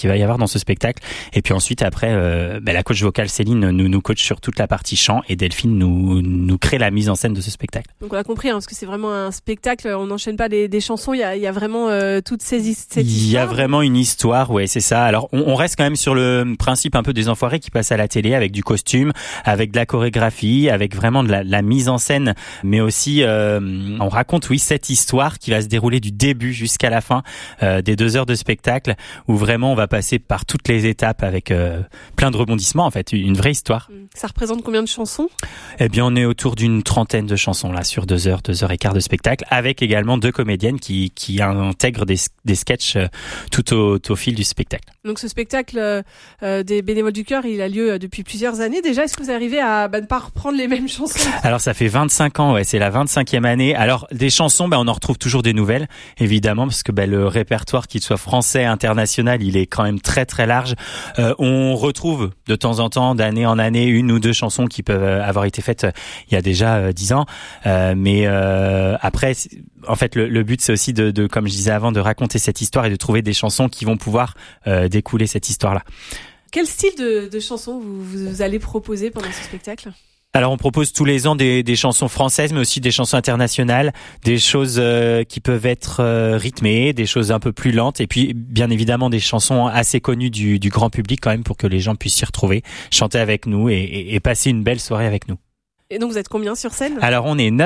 qu'il va y avoir dans ce spectacle. Et puis ensuite, après, la coach vocale Céline nous coach sur toute la partie chant et Delphine nous crée la mise en scène de ce spectacle. Donc on a compris, parce que c'est vraiment un spectacle, on n'enchaîne pas des chansons, il y a vraiment toute cette histoire. Il y a vraiment une histoire, ouais, c'est ça. Alors on reste quand même sur le principe un peu des Enfoirés qui passe à la télé avec du costume, avec de la chorégraphie, avec vraiment de la mise en scène, mais aussi on raconte cette histoire qui va se dérouler du début jusqu'à la fin des 2 heures de spectacle où vraiment on va passer par toutes les étapes avec plein de rebondissements, en fait, une vraie histoire. Ça représente combien de chansons ? Eh bien, on est autour d'une trentaine de chansons là sur 2 heures et quart de spectacle, avec également 2 comédiennes qui intègrent des sketchs tout au fil du spectacle. Donc ce spectacle des Bénévoles du Cœur, il a lieu depuis plusieurs années déjà. Est-ce que vous arrivez à ne pas reprendre les mêmes chansons ? Alors ça fait 25 ans, c'est la 25e année. Alors des chansons, on en retrouve toujours des nouvelles, évidemment, parce que le répertoire, qu'il soit français, international, il est quand même très très large. On retrouve de temps en temps, d'année en année, 1 ou 2 chansons qui peuvent avoir été faites il y a déjà 10 ans. Mais après, en fait, le but, c'est aussi de, comme je disais avant, de raconter cette histoire et de trouver des chansons qui vont pouvoir découler cette histoire-là. Quel style de chansons vous allez proposer pendant ce spectacle ? Alors on propose tous les ans des chansons françaises, mais aussi des chansons internationales, des choses qui peuvent être rythmées, des choses un peu plus lentes, et puis bien évidemment des chansons assez connues du grand public quand même, pour que les gens puissent s'y retrouver, chanter avec nous et passer une belle soirée avec nous. Et donc vous êtes combien sur scène ? Alors on est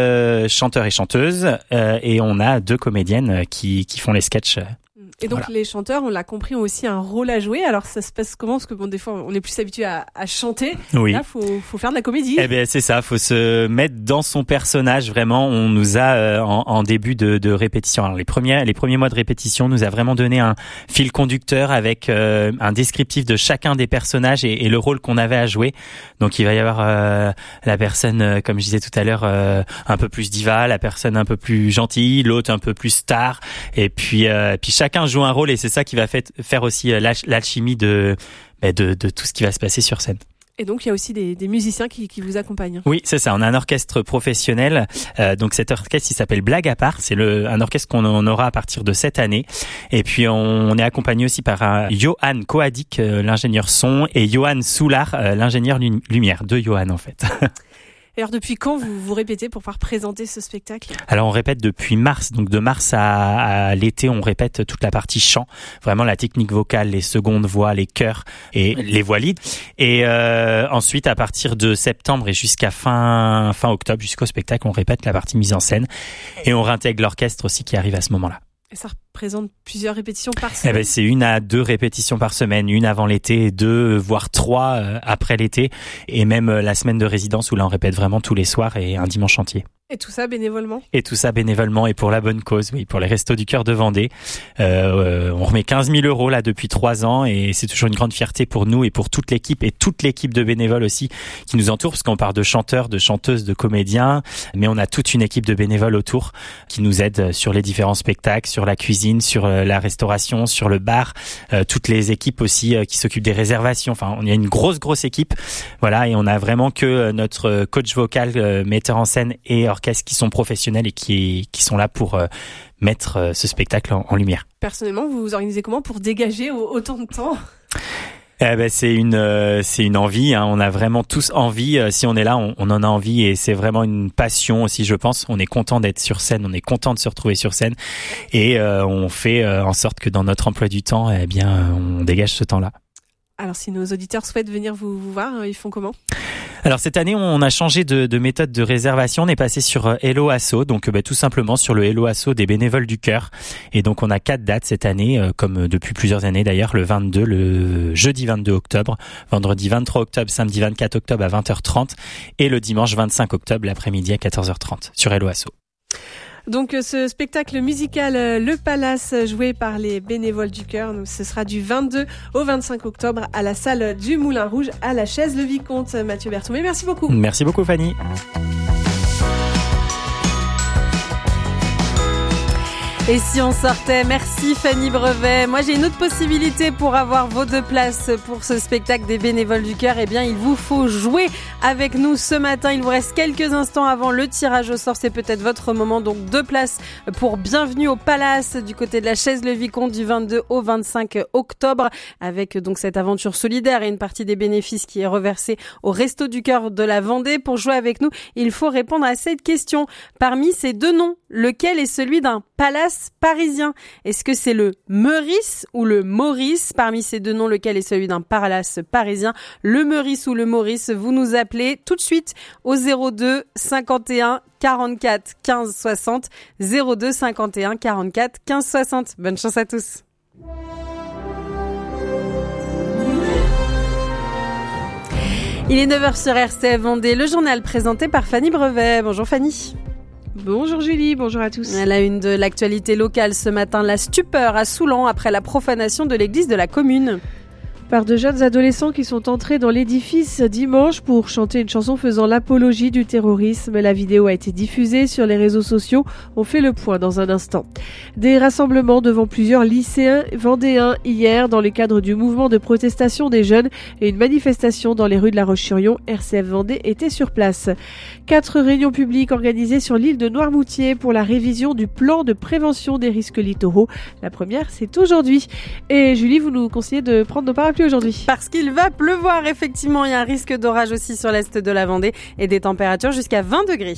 9 chanteurs et chanteuses et on a 2 comédiennes qui font les sketchs. Et donc les chanteurs, on l'a compris, ont aussi un rôle à jouer. Alors ça se passe comment ? Parce que des fois on est plus habitué à chanter. Oui. Là, faut faire de la comédie. Eh bien c'est ça, faut se mettre dans son personnage vraiment. On nous a en début de répétition. Alors les premiers mois de répétition nous a vraiment donné un fil conducteur avec un descriptif de chacun des personnages et le rôle qu'on avait à jouer. Donc il va y avoir la personne, comme je disais tout à l'heure, un peu plus diva, la personne un peu plus gentille, l'autre un peu plus star, et puis chacun joue un rôle, et c'est ça qui va faire aussi l'alchimie de tout ce qui va se passer sur scène. Et donc il y a aussi des musiciens qui vous accompagnent. Oui, c'est ça, on a un orchestre professionnel, donc cet orchestre il s'appelle Blague à part, c'est un orchestre qu'on aura à partir de cette année, et puis on est accompagné aussi par Johan Koadik, l'ingénieur son, et Johan Soulard, l'ingénieur lumière, 2 Johan en fait. Alors depuis quand vous répétez pour pouvoir présenter ce spectacle ? Alors on répète depuis mars, donc de mars à l'été, on répète toute la partie chant, vraiment la technique vocale, les secondes voix, les chœurs et les voix lead. Et ensuite à partir de septembre et jusqu'à fin octobre, jusqu'au spectacle, on répète la partie mise en scène et on réintègre l'orchestre aussi qui arrive à ce moment-là. Et ça représente plusieurs répétitions par semaine ? C'est 1 à 2 répétitions par semaine, 1 avant l'été et 2 voire 3 après l'été, et même la semaine de résidence où là on répète vraiment tous les soirs et un dimanche entier. Et tout ça bénévolement ? Et tout ça bénévolement et pour la bonne cause, oui, pour les Restos du Cœur de Vendée. On remet 15 000 € là depuis 3 ans et c'est toujours une grande fierté pour nous et pour toute l'équipe de bénévoles aussi qui nous entoure, parce qu'on parle de chanteurs, de chanteuses, de comédiens, mais on a toute une équipe de bénévoles autour qui nous aide sur les différents spectacles, sur la cuisine, sur la restauration, sur le bar, toutes les équipes aussi qui s'occupent des réservations. Enfin, il y a une grosse équipe, voilà, et on a vraiment que notre coach vocal, metteur en scène et orchestre qui sont professionnels et qui sont là pour mettre ce spectacle en lumière. Personnellement, vous vous organisez comment pour dégager autant de temps ? C'est une envie, hein. On a vraiment tous envie. Si on est là, on en a envie et c'est vraiment une passion aussi, je pense. On est content d'être sur scène, on est content de se retrouver sur scène et on fait en sorte que dans notre emploi du temps, on dégage ce temps-là. Alors si nos auditeurs souhaitent venir vous voir, ils font comment ? Alors cette année, on a changé de méthode de réservation. On est passé sur Hello Asso, donc tout simplement sur le Hello Asso des Bénévoles du Cœur. Et donc on a 4 dates cette année, comme depuis plusieurs années d'ailleurs, le 22, le jeudi 22 octobre, vendredi 23 octobre, samedi 24 octobre à 20h30 et le dimanche 25 octobre l'après-midi à 14h30 sur Hello Asso. Donc ce spectacle musical Le Palace, joué par les Bénévoles du Cœur, donc ce sera du 22 au 25 octobre à la salle du Moulin Rouge à la Chaise-le-Vicomte. Mathieu Berthomé, merci beaucoup. Merci beaucoup Fanny. Et si on sortait? Merci Fanny Brevet. Moi j'ai une autre possibilité pour avoir vos 2 places pour ce spectacle des bénévoles du cœur. Eh bien il vous faut jouer avec nous ce matin. Il vous reste quelques instants avant le tirage au sort. C'est peut-être votre moment. Donc 2 places pour Bienvenue au Palace du côté de la Chaise-le-Vicomte du 22 au 25 octobre. Avec donc cette aventure solidaire et une partie des bénéfices qui est reversée au Resto du Cœur de la Vendée. Pour jouer avec nous, il faut répondre à cette question. Parmi ces 2 noms, lequel est celui d'un palace parisien? Est-ce que c'est le Meurice ou le Maurice? Parmi ces 2 noms, lequel est celui d'un palace parisien? Le Meurice ou le Maurice? Vous nous appelez tout de suite au 02 51 44 15 60. 02 51 44 15 60. Bonne chance à tous. Il est 9h sur RCF Vendée, le journal présenté par Fanny Brevet. Bonjour Fanny. Bonjour Julie, bonjour à tous. À la une de l'actualité locale ce matin, la stupeur à Soulan après la profanation de l'église de la commune. Par de jeunes adolescents qui sont entrés dans l'édifice dimanche pour chanter une chanson faisant l'apologie du terrorisme. La vidéo a été diffusée sur les réseaux sociaux. On fait le point dans un instant. Des rassemblements devant plusieurs lycéens vendéens hier dans le cadre du mouvement de protestation des jeunes et une manifestation dans les rues de La Roche-sur-Yon. RCF Vendée était sur place. 4 réunions publiques organisées sur l'île de Noirmoutier pour la révision du plan de prévention des risques littoraux. La première, c'est aujourd'hui. Et Julie, vous nous conseillez de prendre nos parapluies aujourd'hui. Parce qu'il va pleuvoir, effectivement. Il y a un risque d'orage aussi sur l'est de la Vendée et des températures jusqu'à 20 degrés.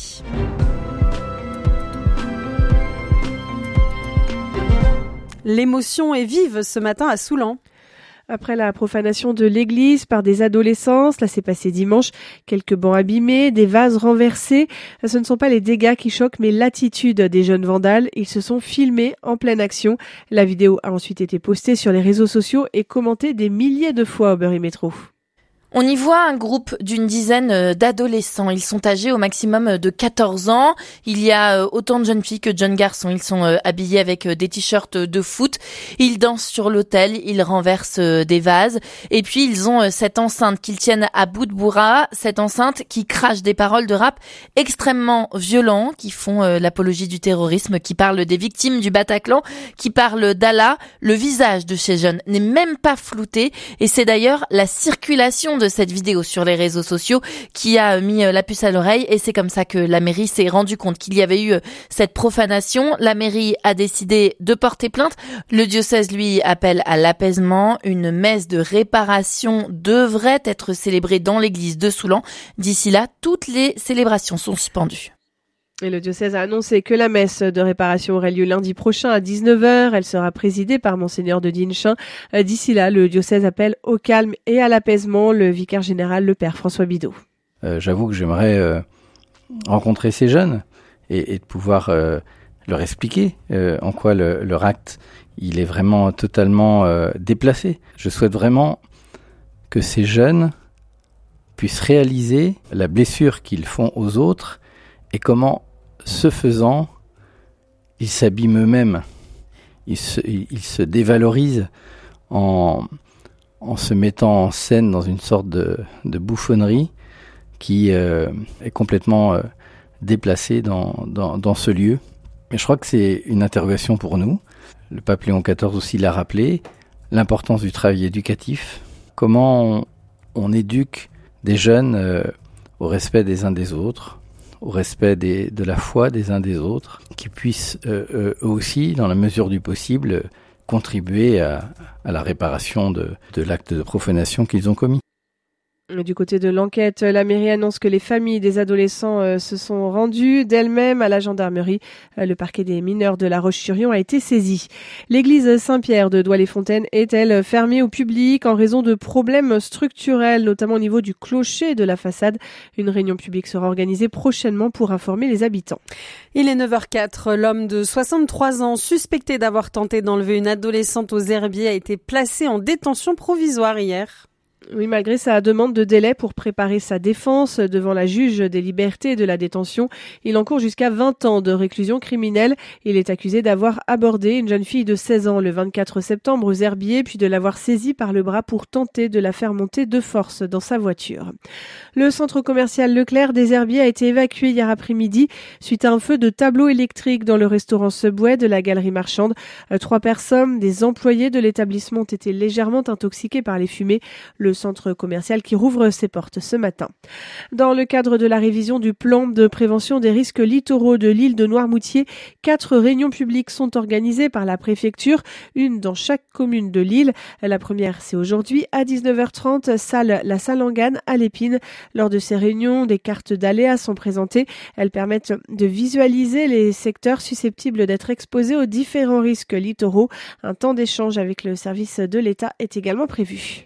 L'émotion est vive ce matin à Soulan. Après la profanation de l'église par des adolescents, cela s'est passé dimanche, quelques bancs abîmés, des vases renversés. Ce ne sont pas les dégâts qui choquent, mais l'attitude des jeunes vandales. Ils se sont filmés en pleine action. La vidéo a ensuite été postée sur les réseaux sociaux et commentée des milliers de fois au Berry Métro. On y voit un groupe d'une dizaine d'adolescents. Ils sont âgés au maximum de 14 ans. Il y a autant de jeunes filles que de jeunes garçons. Ils sont habillés avec des t-shirts de foot. Ils dansent sur l'autel. Ils renversent des vases. Et puis, ils ont cette enceinte qu'ils tiennent à bout de bourras. Cette enceinte qui crache des paroles de rap extrêmement violents, qui font l'apologie du terrorisme, qui parlent des victimes du Bataclan, qui parlent d'Allah. Le visage de ces jeunes n'est même pas flouté. Et c'est d'ailleurs la circulation de cette vidéo sur les réseaux sociaux qui a mis la puce à l'oreille, et c'est comme ça que la mairie s'est rendu compte qu'il y avait eu cette profanation. La mairie a décidé de porter plainte. Le diocèse, lui, appelle à l'apaisement. Une messe de réparation devrait être célébrée dans l'église de Soulan. D'ici là, toutes les célébrations sont suspendues. Et le diocèse a annoncé que la messe de réparation aurait lieu lundi prochain à 19h. Elle sera présidée par Monseigneur de Dinchin. D'ici là, le diocèse appelle au calme et à l'apaisement. Le vicaire général, le père François Bidot. J'avoue que j'aimerais rencontrer ces jeunes et de pouvoir leur expliquer en quoi leur acte il est vraiment totalement déplacé. Je souhaite vraiment que ces jeunes puissent réaliser la blessure qu'ils font aux autres et comment, ce faisant, ils s'abîment eux-mêmes. Ils se dévalorisent en se mettant en scène dans une sorte de bouffonnerie qui est complètement déplacée dans ce lieu. Mais je crois que c'est une interrogation pour nous. Le pape Léon XIV aussi l'a rappelé, l'importance du travail éducatif. Comment on éduque des jeunes au respect des uns des autres, au respect de la foi des uns des autres, qui puissent eux aussi, dans la mesure du possible, contribuer à la réparation de l'acte de profanation qu'ils ont commis. Du côté de l'enquête, la mairie annonce que les familles des adolescents se sont rendues d'elles-mêmes à la gendarmerie. Le parquet des mineurs de La Roche-sur-Yon a été saisi. L'église Saint-Pierre de Douai-les-Fontaines est-elle fermée au public en raison de problèmes structurels, notamment au niveau du clocher de la façade? Une réunion publique sera organisée prochainement pour informer les habitants. Il est 9h04. L'homme de 63 ans, suspecté d'avoir tenté d'enlever une adolescente aux herbiers, a été placé en détention provisoire hier. Oui, malgré sa demande de délai pour préparer sa défense devant la juge des libertés et de la détention, il encourt jusqu'à 20 ans de réclusion criminelle. Il est accusé d'avoir abordé une jeune fille de 16 ans le 24 septembre aux Herbiers, puis de l'avoir saisie par le bras pour tenter de la faire monter de force dans sa voiture. Le centre commercial Leclerc des Herbiers a été évacué hier après-midi suite à un feu de tableaux électriques dans le restaurant Subway de la galerie marchande. 3 personnes, des employés de l'établissement, ont été légèrement intoxiqués par les fumées. Le centre commercial qui rouvre ses portes ce matin. Dans le cadre de la révision du plan de prévention des risques littoraux de l'île de Noirmoutier, 4 réunions publiques sont organisées par la préfecture, une dans chaque commune de l'île. La première, c'est aujourd'hui à 19h30, la salle Angane à l'Épine. Lors de ces réunions, des cartes d'aléas sont présentées. Elles permettent de visualiser les secteurs susceptibles d'être exposés aux différents risques littoraux. Un temps d'échange avec le service de l'État est également prévu.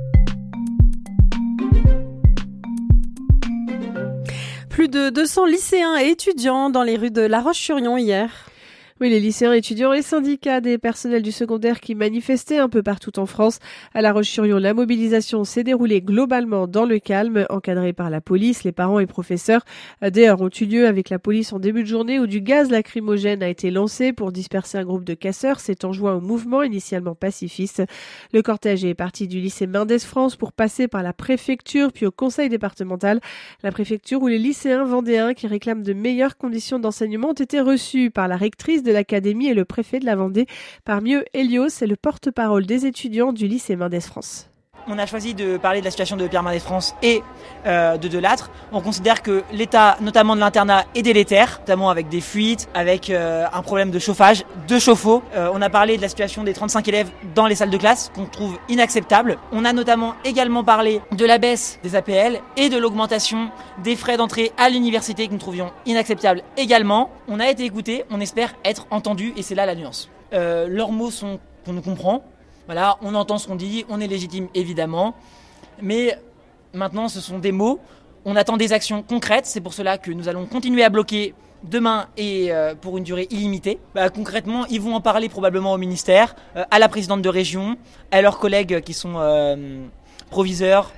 Plus de 200 lycéens et étudiants dans les rues de La Roche-sur-Yon hier. Oui, les lycéens, étudiants et syndicats des personnels du secondaire qui manifestaient un peu partout en France. À La Roche-sur-Yon, la mobilisation s'est déroulée globalement dans le calme, encadrée par la police, les parents et professeurs. Des heurts ont eu lieu avec la police en début de journée où du gaz lacrymogène a été lancé pour disperser un groupe de casseurs s'étant joint au mouvement initialement pacifiste. Le cortège est parti du lycée Mendès France pour passer par la préfecture puis au conseil départemental. La préfecture où les lycéens vendéens qui réclament de meilleures conditions d'enseignement ont été reçus par la rectrice de l'académie et le préfet de la Vendée. Parmi eux, Elios est le porte-parole des étudiants du lycée Mendès France. On a choisi de parler de la situation de Pierre Mendès France et de Delattre. On considère que l'état, notamment de l'internat, est délétère, notamment avec des fuites, avec un problème de chauffage, de chauffe-eau. On a parlé de la situation des 35 élèves dans les salles de classe, qu'on trouve inacceptable. On a notamment également parlé de la baisse des APL et de l'augmentation des frais d'entrée à l'université que nous trouvions inacceptable également. On a été écoutés, on espère être entendus et c'est là la nuance. Leurs mots sont qu'on nous comprend. Voilà, on entend ce qu'on dit, on est légitime évidemment, mais maintenant ce sont des mots, on attend des actions concrètes, c'est pour cela que nous allons continuer à bloquer demain et pour une durée illimitée. Concrètement, ils vont en parler probablement au ministère, à la présidente de région, à leurs collègues qui sont proviseurs.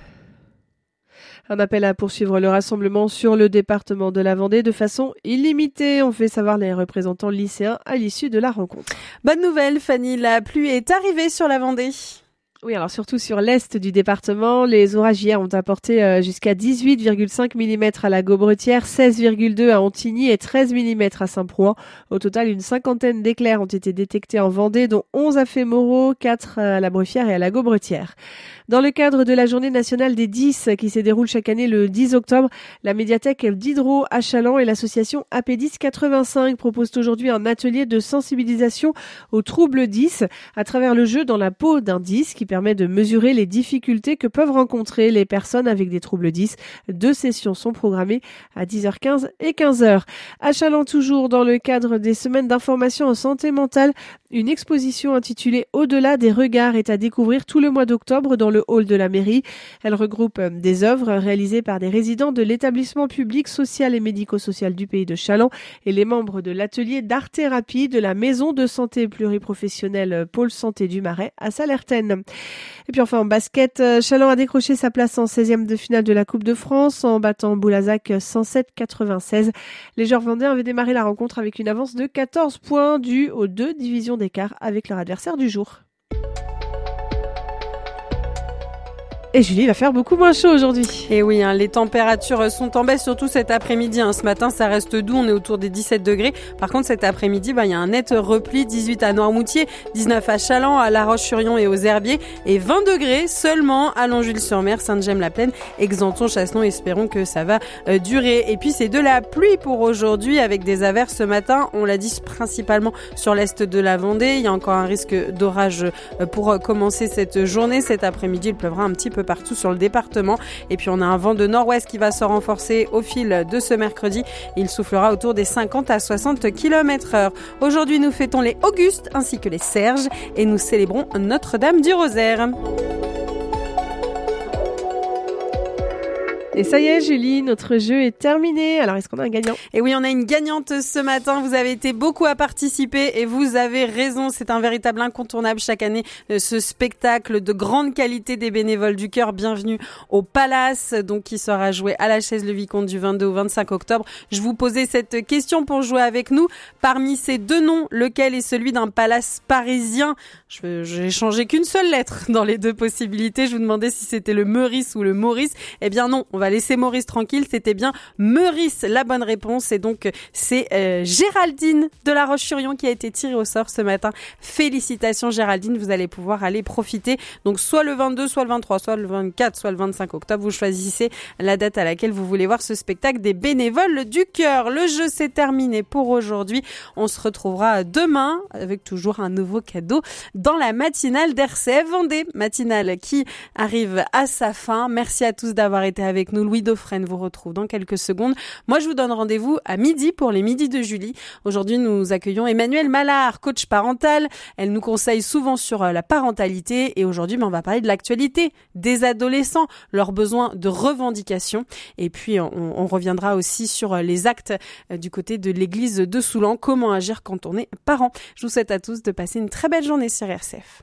Un appel à poursuivre le rassemblement sur le département de la Vendée de façon illimitée, ont fait savoir les représentants lycéens à l'issue de la rencontre. Bonne nouvelle, Fanny, la pluie est arrivée sur la Vendée. Oui, alors surtout sur l'est du département, les orages hier ont apporté jusqu'à 18,5 mm à la Gaubretière, 16,2 à Antigny et 13 mm à Saint-Prouen. Au total, une cinquantaine d'éclairs ont été détectés en Vendée, dont 11 à Fémoro, 4 à la Bruffière et à la Gaubretière. Dans le cadre de la journée nationale des 10 qui se déroule chaque année le 10 octobre, la médiathèque d'Hydro à Challans et l'association AP10 85 proposent aujourd'hui un atelier de sensibilisation aux troubles 10 à travers le jeu dans la peau d'un 10 qui permet de mesurer les difficultés que peuvent rencontrer les personnes avec des troubles 10. 2 sessions sont programmées à 10h15 et 15h. À Challans, toujours dans le cadre des semaines d'information en santé mentale, une exposition intitulée Au-delà des regards est à découvrir tout le mois d'octobre dans le hall de la mairie. Elle regroupe des œuvres réalisées par des résidents de l'établissement public social et médico-social du pays de Challans et les membres de l'atelier d'art-thérapie de la maison de santé pluriprofessionnelle Pôle Santé du Marais à Salertaine. Et puis enfin en basket, Challans a décroché sa place en 16e de finale de la Coupe de France en battant Boulazac 107-96. Les joueurs vendéens avaient démarré la rencontre avec une avance de 14 points due aux 2 divisions d'écart avec leur adversaire du jour. Et Julie, il va faire beaucoup moins chaud aujourd'hui. Et oui, les températures sont en baisse, surtout cet après-midi. Ce matin, ça reste doux, on est autour des 17 degrés. Par contre, cet après-midi, il y a un net repli, 18 à Noirmoutier, 19 à Challans, à La Roche-sur-Yon et aux Herbiers, et 20 degrés seulement à Longjules-sur-Mer, Sainte-Gemme-la-Plaine, Exanton, Chassenon. Espérons que ça va durer. Et puis, c'est de la pluie pour aujourd'hui, avec des averses ce matin. On l'a dit, principalement sur l'est de la Vendée. Il y a encore un risque d'orage pour commencer cette journée. Cet après-midi, il pleuvra un petit peu partout sur le département. Et puis on a un vent de nord-ouest qui va se renforcer au fil de ce mercredi. Il soufflera autour des 50 à 60 km/h. Aujourd'hui, nous fêtons les Augustes ainsi que les Serges et nous célébrons Notre-Dame du Rosaire. Et ça y est, Julie, notre jeu est terminé. Alors, est-ce qu'on a un gagnant ? Et oui, on a une gagnante ce matin. Vous avez été beaucoup à participer et vous avez raison. C'est un véritable incontournable chaque année, ce spectacle de grande qualité des bénévoles du cœur. Bienvenue au Palace, donc qui sera joué à la Chaise-le-Vicomte du 22 au 25 octobre. Je vous posais cette question pour jouer avec nous. Parmi ces deux noms, lequel est celui d'un palace parisien ? J'ai changé qu'une seule lettre dans les deux possibilités. Je vous demandais si c'était le Meurice ou le Maurice. Eh bien non, on va laisser Maurice tranquille. C'était bien Meurice, la bonne réponse. Et donc, c'est Géraldine de La Roche-sur-Yon qui a été tirée au sort ce matin. Félicitations Géraldine, vous allez pouvoir aller profiter. Donc, soit le 22, soit le 23, soit le 24, soit le 25 octobre. Vous choisissez la date à laquelle vous voulez voir ce spectacle des bénévoles du cœur. Le jeu s'est terminé pour aujourd'hui. On se retrouvera demain avec toujours un nouveau cadeau dans la matinale d'RCF Vendée. Matinale qui arrive à sa fin. Merci à tous d'avoir été avec nous. Louis Dauphren vous retrouve dans quelques secondes. Moi, je vous donne rendez-vous à midi pour les midis de Julie. Aujourd'hui, nous accueillons Emmanuelle Mallard, coach parental. Elle nous conseille souvent sur la parentalité. Et aujourd'hui, on va parler de l'actualité des adolescents, leurs besoins de revendication. Et puis, on reviendra aussi sur les actes du côté de l'église de Soulan. Comment agir quand on est parent. Je vous souhaite à tous de passer une très belle journée sur RCF.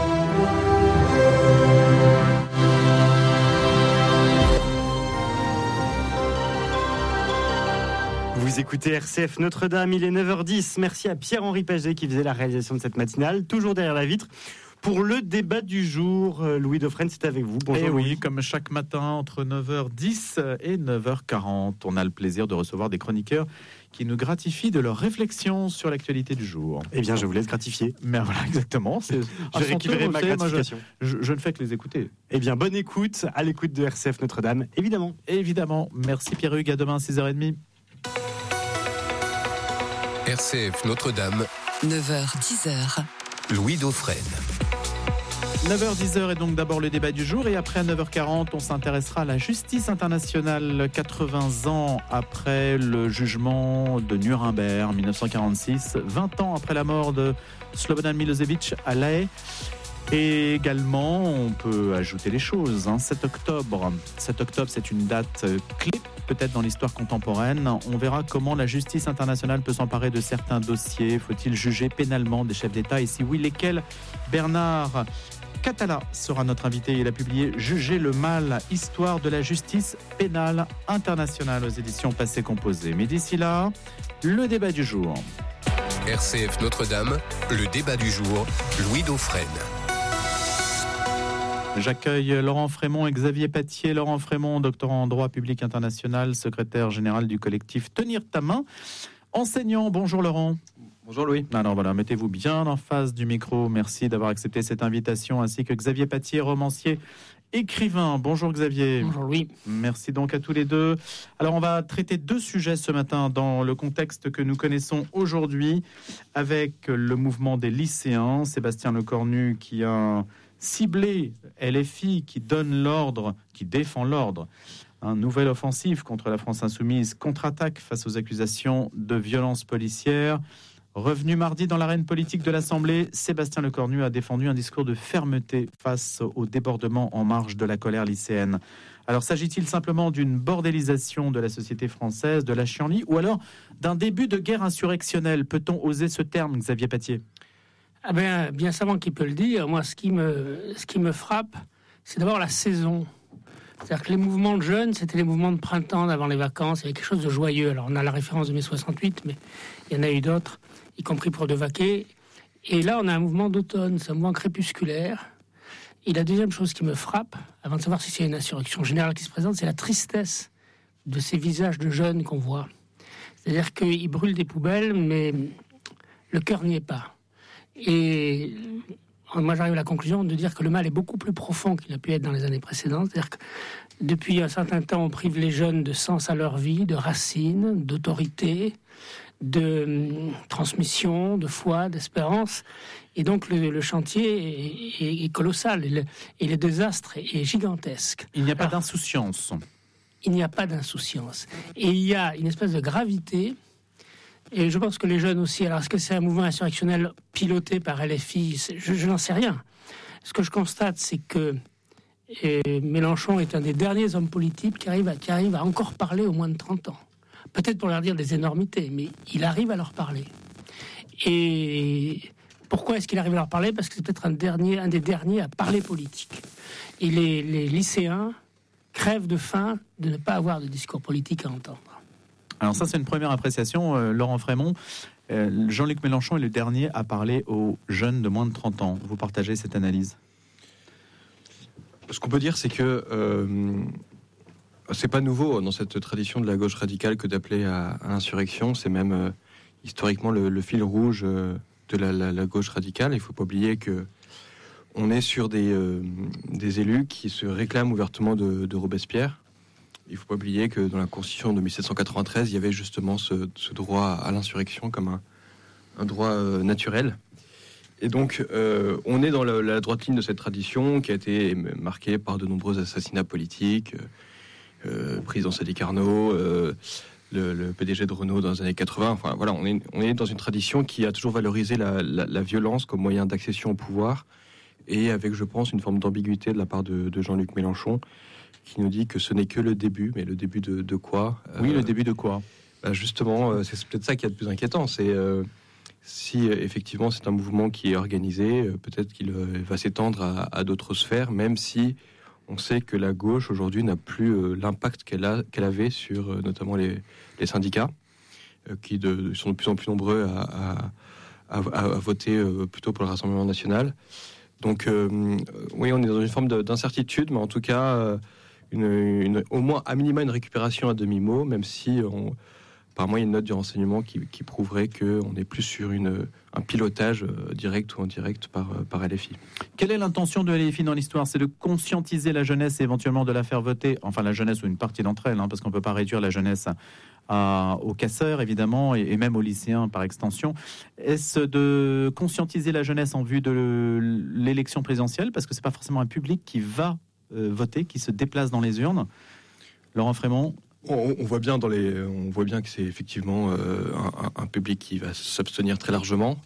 Vous écoutez RCF Notre-Dame, il est 9h10. Merci à Pierre-Henri Paget qui faisait la réalisation de cette matinale, toujours derrière la vitre. Pour le débat du jour, Louis Dauphren, c'est avec vous. Bonjour. Et oui, comme chaque matin, entre 9h10 et 9h40, on a le plaisir de recevoir des chroniqueurs qui nous gratifient de leurs réflexions sur l'actualité du jour. Eh bien, je vous laisse gratifier. Mais voilà, exactement. Je vais récupérer ma gratification. Je ne fais que les écouter. Eh bien, bonne écoute, à l'écoute de RCF Notre-Dame, évidemment. Évidemment. Merci Pierre-Hugues, à demain 6h30. RCF Notre-Dame, 9h-10h. Louis Dauphren. 9h-10h est donc d'abord le débat du jour et après à 9h40 on s'intéressera à la justice internationale 80 ans après le jugement de Nuremberg 1946, 20 ans après la mort de Slobodan Milosevic à La Haye. Et également, on peut ajouter les choses. 7 octobre, c'est une date clé, peut-être dans l'histoire contemporaine. On verra comment la justice internationale peut s'emparer de certains dossiers. Faut-il juger pénalement des chefs d'État? Et si oui, lesquels? Bernard Catala sera notre invité. Il a publié « Juger le mal, histoire de la justice pénale internationale » aux éditions Passé Composé. Mais d'ici là, le débat du jour. RCF Notre-Dame, le débat du jour, Louis Dauphren. J'accueille Laurent Frémont et Xavier Patier. Laurent Frémont, doctorant en droit public international, secrétaire général du collectif Tenir ta main. Enseignant, bonjour Laurent. Bonjour Louis. Alors voilà, mettez-vous bien en face du micro. Merci d'avoir accepté cette invitation, ainsi que Xavier Patier, romancier, écrivain. Bonjour Xavier. Bonjour Louis. Merci donc à tous les deux. Alors on va traiter deux sujets ce matin dans le contexte que nous connaissons aujourd'hui avec le mouvement des lycéens. Sébastien Lecornu qui a ciblé LFI, qui donne l'ordre, qui défend l'ordre. Une nouvelle offensive contre la France insoumise, contre-attaque face aux accusations de violence policière. Revenu mardi dans l'arène politique de l'Assemblée, Sébastien Lecornu a défendu un discours de fermeté face au débordement en marge de la colère lycéenne. Alors s'agit-il simplement d'une bordélisation de la société française, de la chienlit, ou alors d'un début de guerre insurrectionnelle? Peut-on oser ce terme, Xavier Patier? Ah ben, bien savant qui peut le dire. Moi, ce qui me frappe, c'est d'abord la saison. C'est-à-dire que les mouvements de jeunes, c'était les mouvements de printemps d'avant les vacances. Il y avait quelque chose de joyeux. Alors, on a la référence de mai 68, mais il y en a eu d'autres, y compris pour De Vaquet. Et là, on a un mouvement d'automne, c'est un mouvement crépusculaire. Et la deuxième chose qui me frappe, avant de savoir si c'est une insurrection générale qui se présente, c'est la tristesse de ces visages de jeunes qu'on voit. C'est-à-dire qu'ils brûlent des poubelles, mais le cœur n'y est pas. Et moi, j'arrive à la conclusion de dire que le mal est beaucoup plus profond qu'il a pu être dans les années précédentes. C'est-à-dire que depuis un certain temps, on prive les jeunes de sens à leur vie, de racines, d'autorité, de transmission, de foi, d'espérance. Et donc, le chantier est colossal et le désastre est gigantesque. Il n'y a pas d'insouciance. Il n'y a pas d'insouciance. Et il y a une espèce de gravité. Et je pense que les jeunes aussi, alors est-ce que c'est un mouvement insurrectionnel piloté par LFI? Je n'en sais rien. Ce que je constate, c'est que Et Mélenchon est un des derniers hommes politiques qui arrive à encore parler aux moins de 30 ans. Peut-être pour leur dire des énormités, mais il arrive à leur parler. Et pourquoi est-ce qu'il arrive à leur parler ? Parce que c'est peut-être un des derniers à parler politique. Et les lycéens crèvent de faim de ne pas avoir de discours politique à entendre. Alors ça, c'est une première appréciation. Laurent Frémont, Jean-Luc Mélenchon est le dernier à parler aux jeunes de moins de 30 ans. Vous partagez cette analyse ? Ce qu'on peut dire, c'est que c'est pas nouveau dans cette tradition de la gauche radicale que d'appeler à l'insurrection. C'est même historiquement le fil rouge de la gauche radicale. Il faut pas oublier que on est sur des élus qui se réclament ouvertement de Robespierre. Il faut pas oublier que dans la Constitution de 1793, il y avait justement ce droit à l'insurrection comme un droit naturel. Et donc, on est dans la droite ligne de cette tradition qui a été marquée par de nombreux assassinats politiques, président Sadi Carnot, le PDG de Renault dans les années 80. Enfin, voilà, on est dans une tradition qui a toujours valorisé la violence comme moyen d'accession au pouvoir, et avec, je pense, une forme d'ambiguïté de la part de Jean-Luc Mélenchon, qui nous dit que ce n'est que le début, mais le début de quoi ? Oui, le début de quoi ? Justement, c'est peut-être ça qui est le plus inquiétant, c'est... Si effectivement c'est un mouvement qui est organisé, peut-être qu'il va s'étendre à d'autres sphères, même si on sait que la gauche aujourd'hui n'a plus l'impact qu'elle avait sur notamment les syndicats, qui sont de plus en plus nombreux à voter plutôt pour le Rassemblement national. Donc oui, on est dans une forme d'incertitude, mais en tout cas au moins à minima une récupération à demi-mot, même si apparemment, il y a une note du renseignement qui prouverait qu'on est plus sur un pilotage direct ou indirect par LFI. Quelle est l'intention de LFI dans l'histoire ? C'est de conscientiser la jeunesse et éventuellement de la faire voter, enfin la jeunesse ou une partie d'entre elles, parce qu'on ne peut pas réduire la jeunesse aux casseurs, évidemment, et même aux lycéens par extension. Est-ce de conscientiser la jeunesse en vue de l'élection présidentielle ? Parce que ce n'est pas forcément un public qui va voter, qui se déplace dans les urnes. Laurent Frémont ? On voit bien que c'est effectivement un public qui va s'abstenir très largement,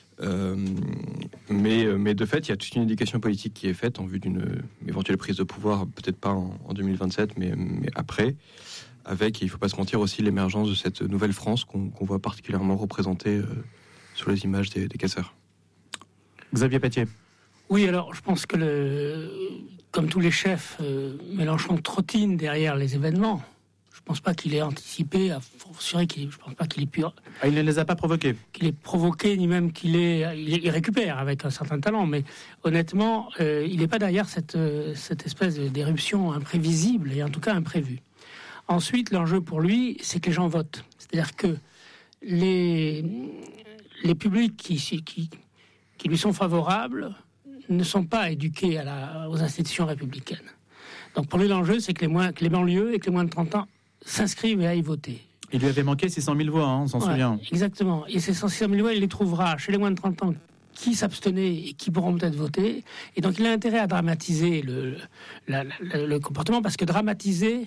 mais de fait il y a toute une éducation politique qui est faite en vue d'une éventuelle prise de pouvoir, peut-être pas en 2027, mais après, avec, et il faut pas se mentir, aussi l'émergence de cette nouvelle France qu'on voit particulièrement représentée sur les images des casseurs. Xavier Pétier. Oui, alors je pense que comme tous les chefs, Mélenchon trottine derrière les événements. Je ne pense pas qu'il ait anticipé, je ne pense pas qu'il ait pu... Il ne les a pas provoqués. Qu'il ait provoqué, ni même il récupère avec un certain talent, mais honnêtement, il n'est pas derrière cette espèce d'éruption imprévisible, et en tout cas imprévue. Ensuite, l'enjeu pour lui, c'est que les gens votent. C'est-à-dire que les publics qui lui sont favorables ne sont pas éduqués aux institutions républicaines. Donc pour lui, l'enjeu, c'est que les banlieues et que les moins de 30 ans s'inscrivent et aillent voter. Il lui avait manqué 600 000 voix, on s'en souvient. Exactement. Et ces 600 000 voix, il les trouvera chez les moins de 30 ans qui s'abstenaient et qui pourront peut-être voter. Et donc il a intérêt à dramatiser le comportement, parce que dramatiser,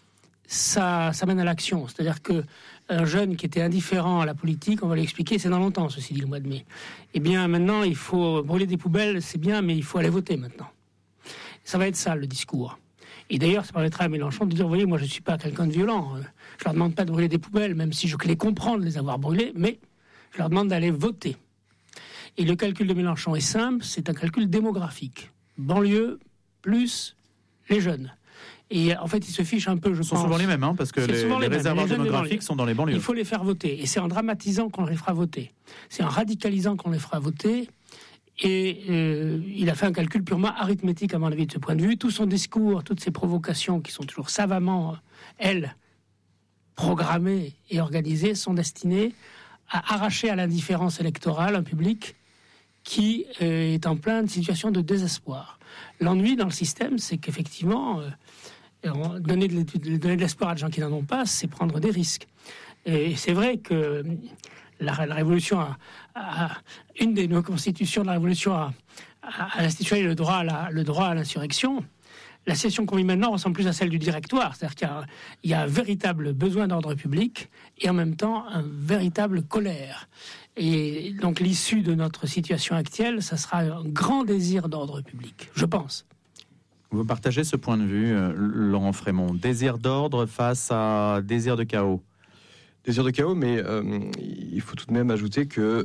ça mène à l'action. C'est-à-dire que un jeune qui était indifférent à la politique, on va lui expliquer, c'est dans longtemps, ceci dit, le mois de mai. Eh bien, maintenant, il faut brûler des poubelles, c'est bien, mais il faut aller voter maintenant. Ça va être ça, le discours. Et d'ailleurs, ça permettra à Mélenchon de dire, vous voyez, moi je ne suis pas quelqu'un de violent, je leur demande pas de brûler des poubelles, même si je les comprends de les avoir brûlées, mais je leur demande d'aller voter. Et le calcul de Mélenchon est simple, c'est un calcul démographique. Banlieue plus les jeunes. Et en fait, ils se fichent un peu, je pense... Ce sont souvent les mêmes, parce que les réservoirs démographiques sont dans les banlieues. Il faut les faire voter. Et c'est en dramatisant qu'on les fera voter. C'est en radicalisant qu'on les fera voter. Et il a fait un calcul purement arithmétique, à mon avis, de ce point de vue. Tout son discours, toutes ses provocations, qui sont toujours savamment, elles, programmées et organisées, sont destinées à arracher à l'indifférence électorale un public qui est en pleine situation de désespoir. L'ennui dans le système, c'est qu'effectivement, donner de l'espoir à des gens qui n'en ont pas, c'est prendre des risques. Et c'est vrai que la Révolution une des nos constitutions de la Révolution a institué le droit à l'insurrection. La situation qu'on vit maintenant ressemble plus à celle du directoire, c'est-à-dire qu'il y a un véritable besoin d'ordre public et en même temps un véritable colère. Et donc l'issue de notre situation actuelle, ça sera un grand désir d'ordre public, je pense. Vous partagez ce point de vue, Laurent Frémont. Désir d'ordre face à désir de chaos. Désir de chaos, mais il faut tout de même ajouter que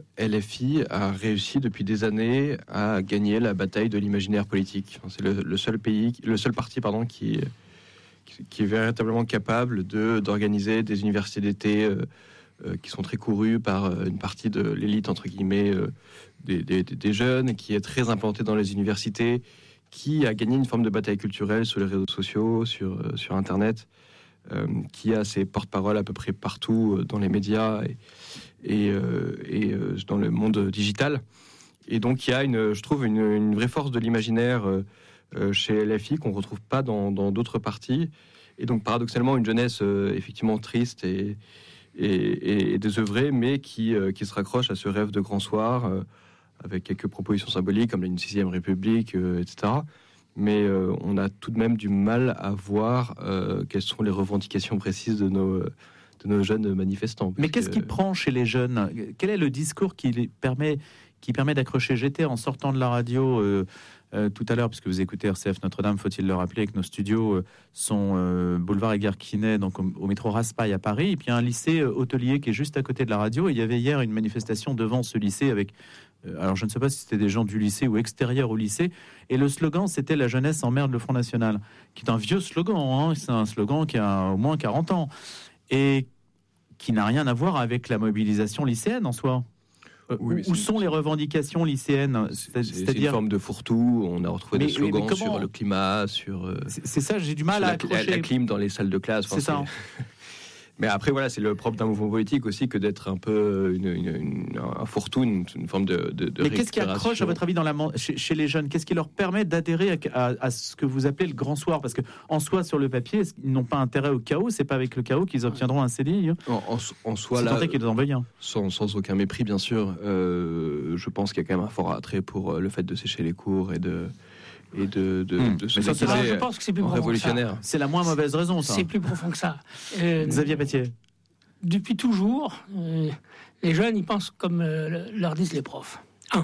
LFI a réussi depuis des années à gagner la bataille de l'imaginaire politique. C'est le seul parti qui est véritablement capable d'organiser des universités d'été qui sont très courues par une partie de l'élite, entre guillemets, des jeunes, qui est très implantée dans les universités, qui a gagné une forme de bataille culturelle sur les réseaux sociaux, sur Internet, qui a ses porte-paroles à peu près partout dans les médias et dans le monde digital. Et donc il y a, je trouve, une vraie force de l'imaginaire chez LFI qu'on ne retrouve pas dans d'autres partis. Et donc paradoxalement, une jeunesse effectivement triste et désœuvrée, mais qui se raccroche à ce rêve de grand soir, avec quelques propositions symboliques comme une 6e République, etc. Mais on a tout de même du mal à voir quelles sont les revendications précises de nos jeunes manifestants. Mais qu'est-ce qui prend chez les jeunes ? Quel est le discours qui permet d'accrocher ? J'étais en sortant de la radio tout à l'heure, puisque vous écoutez RCF Notre-Dame, faut-il le rappeler, que nos studios sont boulevard Edgar Quinet, donc au métro Raspail à Paris, et puis un lycée hôtelier qui est juste à côté de la radio. Et il y avait hier une manifestation devant ce lycée avec... alors je ne sais pas si c'était des gens du lycée ou extérieurs au lycée, et le slogan c'était « La jeunesse emmerde le Front National », qui est un vieux slogan, hein, c'est un slogan qui a au moins 40 ans, et qui n'a rien à voir avec la mobilisation lycéenne en soi. Où sont les revendications lycéennes ? C'est une forme de fourre-tout, on a retrouvé des slogans sur le climat, sur... C'est ça, j'ai du mal à accrocher. La clim dans les salles de classe. C'est ça. Mais après, voilà, c'est le propre d'un mouvement politique aussi que d'être un peu un fourre-tout, une forme de Mais qu'est-ce qui accroche, à votre avis, chez les jeunes ? Qu'est-ce qui leur permet d'adhérer à ce que vous appelez le grand soir ? Parce qu'en soi, sur le papier, ils n'ont pas intérêt au chaos. C'est pas avec le chaos qu'ils obtiendront un CDI. En soi, là, qu'ils en veulent, sans aucun mépris, bien sûr. Je pense qu'il y a quand même un fort attrait pour le fait de sécher les cours et de se je pense que c'est plus révolutionnaire. C'est la moins mauvaise raison, ça. C'est plus profond que ça. Xavier Battier. Depuis toujours, les jeunes, ils pensent comme leur disent les profs. 1.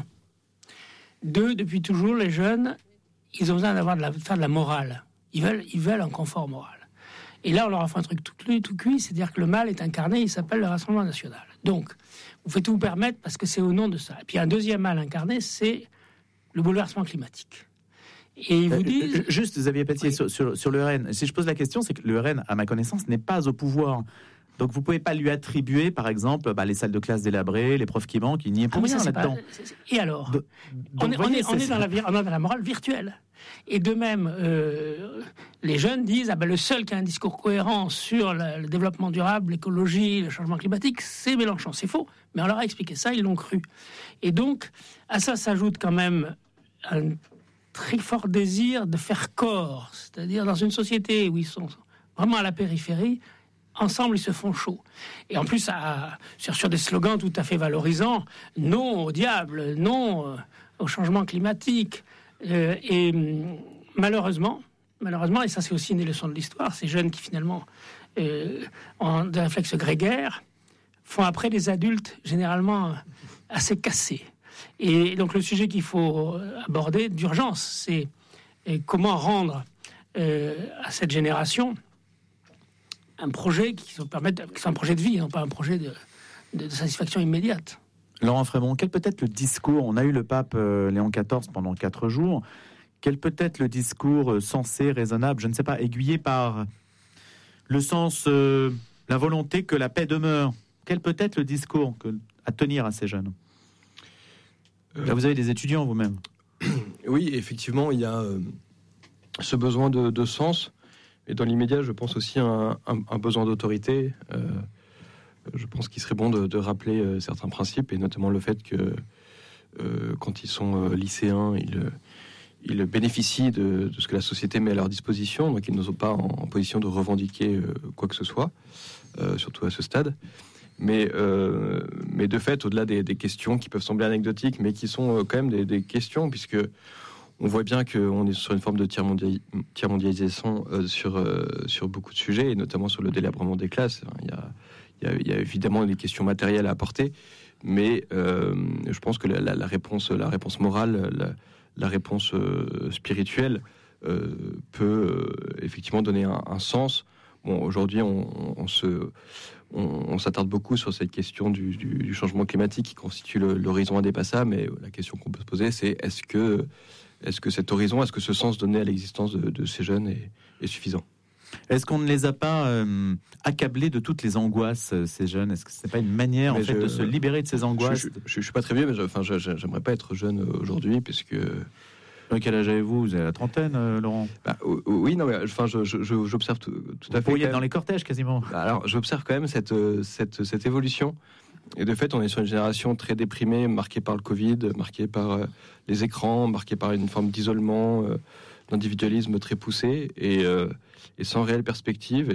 2, depuis toujours, les jeunes, ils ont besoin de faire de la morale. Ils veulent un confort moral. Et là, on leur a fait un truc tout cuit, c'est-à-dire que le mal est incarné, il s'appelle le Rassemblement national. Donc, vous faites tout vous permettre parce que c'est au nom de ça. Et puis, un deuxième mal incarné, c'est le bouleversement climatique. Et ils vous disent... Juste, Xavier Patier, oui. sur le RN. Si je pose la question, c'est que le RN, à ma connaissance, n'est pas au pouvoir. Donc vous ne pouvez pas lui attribuer, par exemple, les salles de classe délabrées, les profs qui manquent, il n'y est pour rien là-dedans. Et alors on est dans la morale virtuelle. Et de même, les jeunes disent le seul qui a un discours cohérent sur le développement durable, l'écologie, le changement climatique, c'est Mélenchon. C'est faux, mais on leur a expliqué ça, ils l'ont cru. Et donc, à ça s'ajoute quand même un très fort désir de faire corps, c'est-à-dire dans une société où ils sont vraiment à la périphérie, ensemble ils se font chaud. Et en plus, sur des slogans tout à fait valorisants, non au diable, non au changement climatique. Et malheureusement, et ça c'est aussi une des leçons de l'histoire, ces jeunes qui finalement ont des réflexes grégaires, font après des adultes généralement assez cassés. Et donc le sujet qu'il faut aborder d'urgence, c'est comment rendre à cette génération un projet qui soit un projet de vie, non pas un projet de satisfaction immédiate. Laurent Frémont, quel peut être le discours ? On a eu le pape Léon XIV pendant 4 jours. Quel peut être le discours sensé, raisonnable, je ne sais pas, aiguillé par le sens, la volonté que la paix demeure ? Quel peut être le discours à tenir à ces jeunes ? Là, vous avez des étudiants vous-même. Oui, effectivement, il y a ce besoin de sens. Et dans l'immédiat, je pense aussi à un besoin d'autorité. Je pense qu'il serait bon de rappeler certains principes, et notamment le fait que quand ils sont lycéens, ils bénéficient de ce que la société met à leur disposition, donc ils ne sont pas en position de revendiquer quoi que ce soit, surtout à ce stade. Mais de fait, au-delà des questions qui peuvent sembler anecdotiques, mais qui sont quand même des questions, puisque on voit bien qu'on est sur une forme de tiers-mondialisation sur beaucoup de sujets, et notamment sur le délabrement des classes. Il y a évidemment des questions matérielles à apporter, mais je pense que la réponse morale, la réponse spirituelle peut effectivement donner un sens. Bon, aujourd'hui, on s'attarde beaucoup sur cette question du changement climatique qui constitue l'horizon indépassable, mais la question qu'on peut se poser, c'est est-ce que cet horizon, est-ce que ce sens donné à l'existence de ces jeunes est suffisant ? Est-ce qu'on ne les a pas accablés de toutes les angoisses, ces jeunes ? Est-ce que ce n'est pas une manière de se libérer de ces angoisses ? Je suis pas très vieux, mais j'aimerais pas être jeune aujourd'hui, puisque... Quel âge avez-vous ? Vous avez la trentaine, Laurent ? Oui, non, mais j'observe tout à fait. Vous pourriez être dans les cortèges, quasiment. Alors, j'observe quand même cette évolution. Et de fait, on est sur une génération très déprimée, marquée par le Covid, marquée par les écrans, marquée par une forme d'isolement, d'individualisme très poussé, et sans réelle perspective.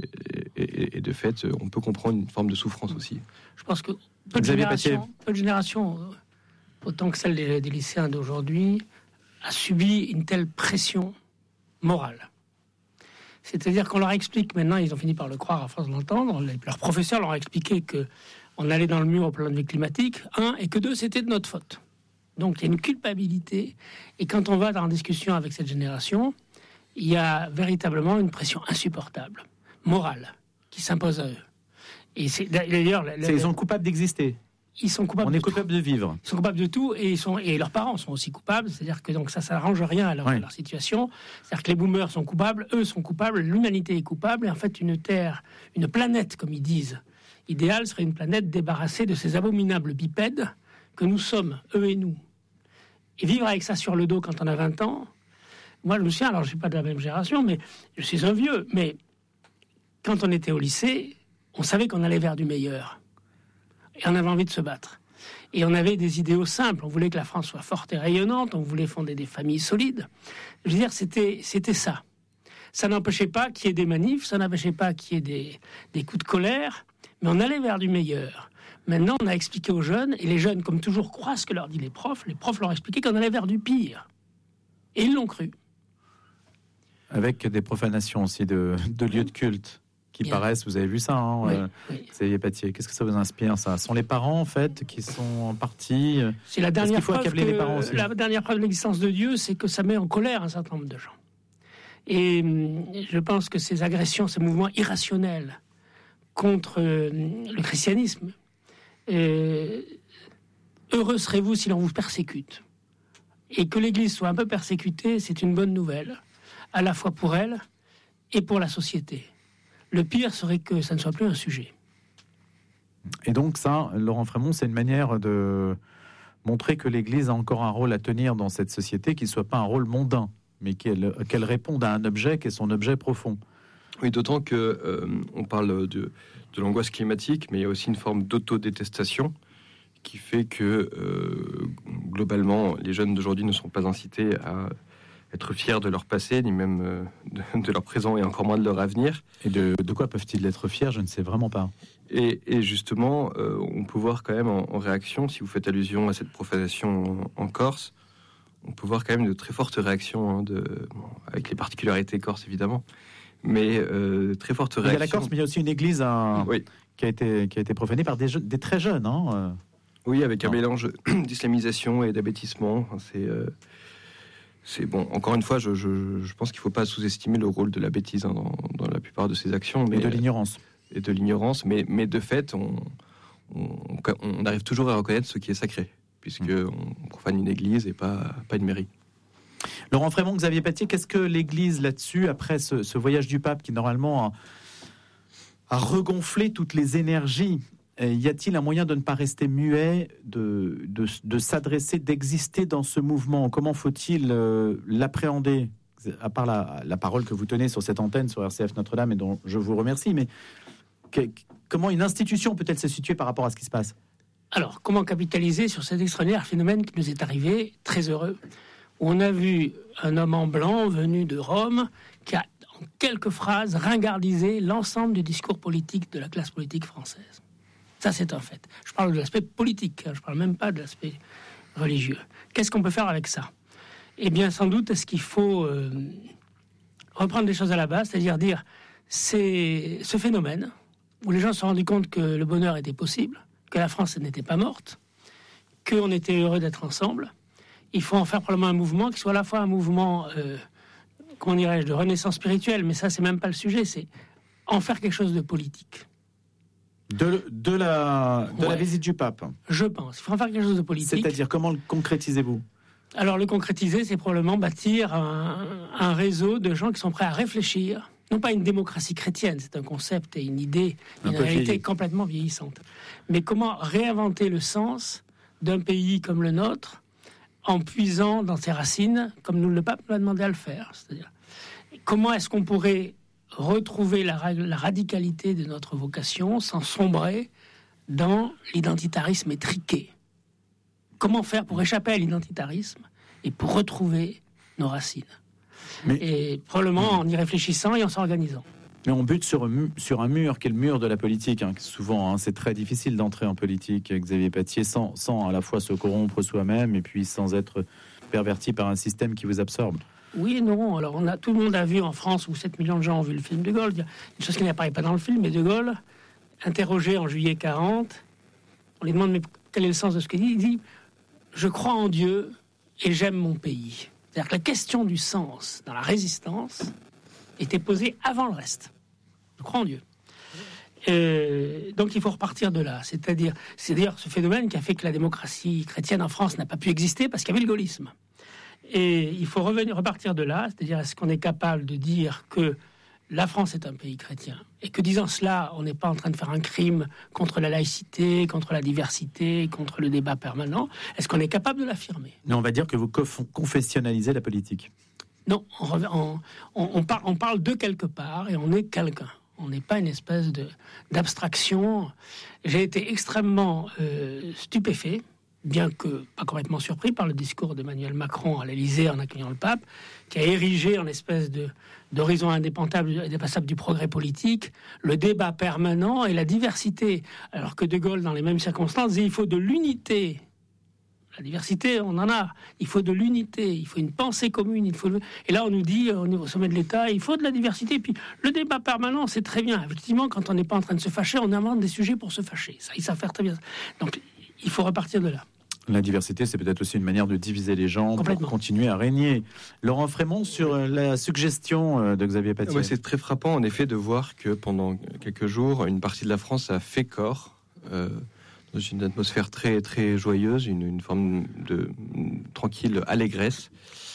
Et de fait, on peut comprendre une forme de souffrance aussi. Je pense que peu de générations, autant que celle des lycéens d'aujourd'hui, a subi une telle pression morale. C'est-à-dire qu'on leur explique, maintenant, ils ont fini par le croire à force de l'entendre, leurs professeurs leur ont expliqué qu'on allait dans le mur au plan de vue climatique, et que 2, c'était de notre faute. Donc il y a une culpabilité, et quand on va dans la discussion avec cette génération, il y a véritablement une pression insupportable, morale, qui s'impose à eux. Et c'est d'ailleurs... Ils sont coupables d'exister. Ils sont coupables. On est coupables de vivre. Ils sont coupables de tout, et leurs parents sont aussi coupables. C'est-à-dire que donc ça n'arrange rien à leur situation. C'est-à-dire que les boomers sont coupables, eux sont coupables, l'humanité est coupable. Et en fait, une planète, comme ils disent, idéale serait une planète débarrassée de ces abominables bipèdes que nous sommes, eux et nous. Et vivre avec ça sur le dos quand on a 20 ans. Moi, je me souviens, alors je ne suis pas de la même génération, mais je suis un vieux. Mais quand on était au lycée, on savait qu'on allait vers du meilleur. Et on avait envie de se battre. Et on avait des idéaux simples. On voulait que la France soit forte et rayonnante. On voulait fonder des familles solides. Je veux dire, c'était ça. Ça n'empêchait pas qu'il y ait des manifs. Ça n'empêchait pas qu'il y ait des coups de colère. Mais on allait vers du meilleur. Maintenant, on a expliqué aux jeunes. Et les jeunes, comme toujours, croient ce que leur disent les profs. Les profs leur ont expliqué qu'on allait vers du pire. Et ils l'ont cru. Avec des profanations aussi de lieux de culte. Qui paraissent, vous avez vu ça, hein, oui. Xavier Patier. Qu'est-ce que ça vous inspire, ça ? Ce sont les parents, en fait, qui sont en partie... C'est la dernière preuve les parents aussi. La dernière preuve de l'existence de Dieu, c'est que ça met en colère un certain nombre de gens. Et je pense que ces agressions, ces mouvements irrationnels contre le christianisme, heureux serez-vous si l'on vous persécute. Et que l'Église soit un peu persécutée, c'est une bonne nouvelle, à la fois pour elle et pour la société. Le pire serait que ça ne soit plus un sujet. Et donc ça, Laurent Frémont, c'est une manière de montrer que l'Église a encore un rôle à tenir dans cette société, qui ne soit pas un rôle mondain, mais qu'elle réponde à un objet qui est son objet profond. Oui, d'autant que on parle de l'angoisse climatique, mais il y a aussi une forme d'autodétestation qui fait que globalement, les jeunes d'aujourd'hui ne sont pas incités à être fiers de leur passé, ni même de leur présent, et encore moins de leur avenir. Et de quoi peuvent-ils être fiers ? Je ne sais vraiment pas. Et justement, on peut voir quand même en réaction, si vous faites allusion à cette profanation en Corse, on peut voir quand même de très fortes réactions, avec les particularités corses évidemment, mais très fortes réactions. Il y a la Corse, mais il y a aussi une église qui a été profanée par des très jeunes. Oui, avec un mélange d'islamisation et d'abêtissement. C'est bon. Encore une fois, je pense qu'il ne faut pas sous-estimer le rôle de la bêtise dans la plupart de ces actions, mais et de l'ignorance. Mais de fait, on arrive toujours à reconnaître ce qui est sacré, puisque on profane une église et pas une mairie. Laurent Frémont, Xavier Patier, qu'est-ce que l'Église là-dessus, après ce voyage du pape qui normalement a regonflé toutes les énergies? Y a-t-il un moyen de ne pas rester muet, de s'adresser, d'exister dans ce mouvement? Comment faut-il l'appréhender? À part la parole que vous tenez sur cette antenne, sur RCF Notre-Dame, et dont je vous remercie, mais comment une institution peut-elle se situer par rapport à ce qui se passe? Alors, comment capitaliser sur cet extraordinaire phénomène qui nous est arrivé, très heureux, où on a vu un homme en blanc venu de Rome, qui a, en quelques phrases, ringardisé l'ensemble du discours politique de la classe politique française. Ça, c'est un fait. Je parle de l'aspect politique, je ne parle même pas de l'aspect religieux. Qu'est-ce qu'on peut faire avec ça? Eh bien, sans doute, est-ce qu'il faut reprendre les choses à la base, c'est-à-dire dire, c'est ce phénomène où les gens se sont rendus compte que le bonheur était possible, que la France n'était pas morte, qu'on était heureux d'être ensemble. Il faut en faire probablement un mouvement qui soit à la fois un mouvement comment dirais-je, de renaissance spirituelle, mais ça, c'est même pas le sujet, c'est en faire quelque chose de politique. De la visite du pape. Je pense. Il faut en faire quelque chose de politique. C'est-à-dire, comment le concrétisez-vous ? Alors, le concrétiser, c'est probablement bâtir un réseau de gens qui sont prêts à réfléchir. Non pas une démocratie chrétienne, c'est un concept et une idée, une réalité complètement vieillissante. Mais comment réinventer le sens d'un pays comme le nôtre en puisant dans ses racines, comme le pape nous a demandé à le faire. C'est-à-dire, comment est-ce qu'on pourrait retrouver la radicalité de notre vocation sans sombrer dans l'identitarisme étriqué ? Comment faire pour échapper à l'identitarisme et pour retrouver nos racines ? Et probablement en y réfléchissant et en s'organisant. Mais on bute sur un mur qui est le mur de la politique. Souvent, c'est très difficile d'entrer en politique, Xavier Patier, sans à la fois se corrompre soi-même et puis sans être perverti par un système qui vous absorbe. Oui et non. Alors, tout le monde a vu en France, où 7 millions de gens ont vu le film de Gaulle, il y a une chose qui n'apparaît pas dans le film, mais de Gaulle, interrogé en juillet 40, on lui demande mais quel est le sens de ce qu'il dit ? Il dit « Je crois en Dieu et j'aime mon pays ». C'est-à-dire que la question du sens dans la résistance était posée avant le reste. Je crois en Dieu. Donc il faut repartir de là. C'est-à-dire, c'est d'ailleurs ce phénomène qui a fait que la démocratie chrétienne en France n'a pas pu exister parce qu'il y avait le gaullisme. Et il faut repartir de là, c'est-à-dire est-ce qu'on est capable de dire que la France est un pays chrétien et que disant cela, on n'est pas en train de faire un crime contre la laïcité, contre la diversité, contre le débat permanent. Est-ce qu'on est capable de l'affirmer ? Non, on va dire que vous confessionnalisez la politique. Non, on parle de quelque part et on est quelqu'un. On n'est pas une espèce d'abstraction. J'ai été extrêmement stupéfait, bien que pas complètement surpris par le discours d'Emmanuel Macron à l'Élysée en accueillant le pape, qui a érigé en espèce d'horizon indépassable du progrès politique le débat permanent et la diversité. Alors que De Gaulle, dans les mêmes circonstances, disait il faut de l'unité. La diversité, on en a. Il faut de l'unité, il faut une pensée commune. Et là, on nous dit, au sommet de l'État, il faut de la diversité. Puis le débat permanent, c'est très bien. Effectivement, quand on n'est pas en train de se fâcher, on invente des sujets pour se fâcher. Ça, ils savent faire très bien. Donc, il faut repartir de là. La diversité, c'est peut-être aussi une manière de diviser les gens pour continuer à régner. Laurent Frémont, sur la suggestion de Xavier Patier. Ouais, c'est très frappant, en effet, de voir que pendant quelques jours, une partie de la France a fait corps dans une atmosphère très, très joyeuse, une forme de tranquille allégresse.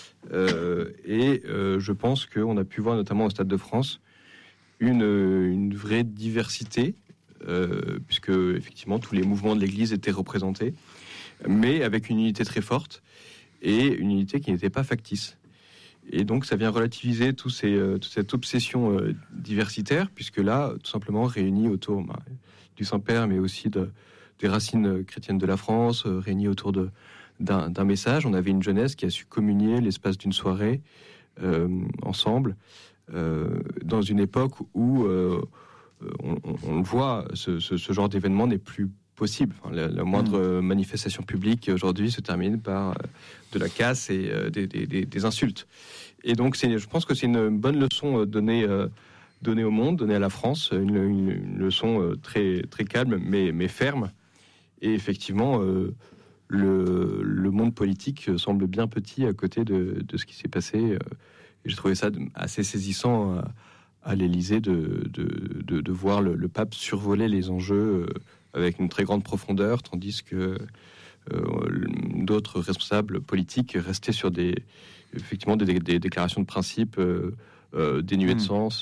Je pense qu'on a pu voir, notamment au Stade de France, une vraie diversité, puisque effectivement tous les mouvements de l'Église étaient représentés, mais avec une unité très forte et une unité qui n'était pas factice. Et donc ça vient relativiser toute cette obsession diversitaire, puisque là, tout simplement réunis autour du Saint-Père, mais aussi des racines chrétiennes de la France, réunis autour d'un message. On avait une jeunesse qui a su communier l'espace d'une soirée ensemble, dans une époque où on le voit, ce genre d'événement n'est plus possible. Enfin, la moindre manifestation publique aujourd'hui se termine par de la casse et des insultes. Et donc, je pense que c'est une bonne leçon donnée au monde, donnée à la France, une leçon très, très calme, mais ferme. Et effectivement, le monde politique semble bien petit à côté de ce qui s'est passé. Et j'ai trouvé ça assez saisissant à l'Élysée de voir le pape survoler les enjeux avec une très grande profondeur, tandis que d'autres responsables politiques restaient sur des déclarations de principe dénuées de sens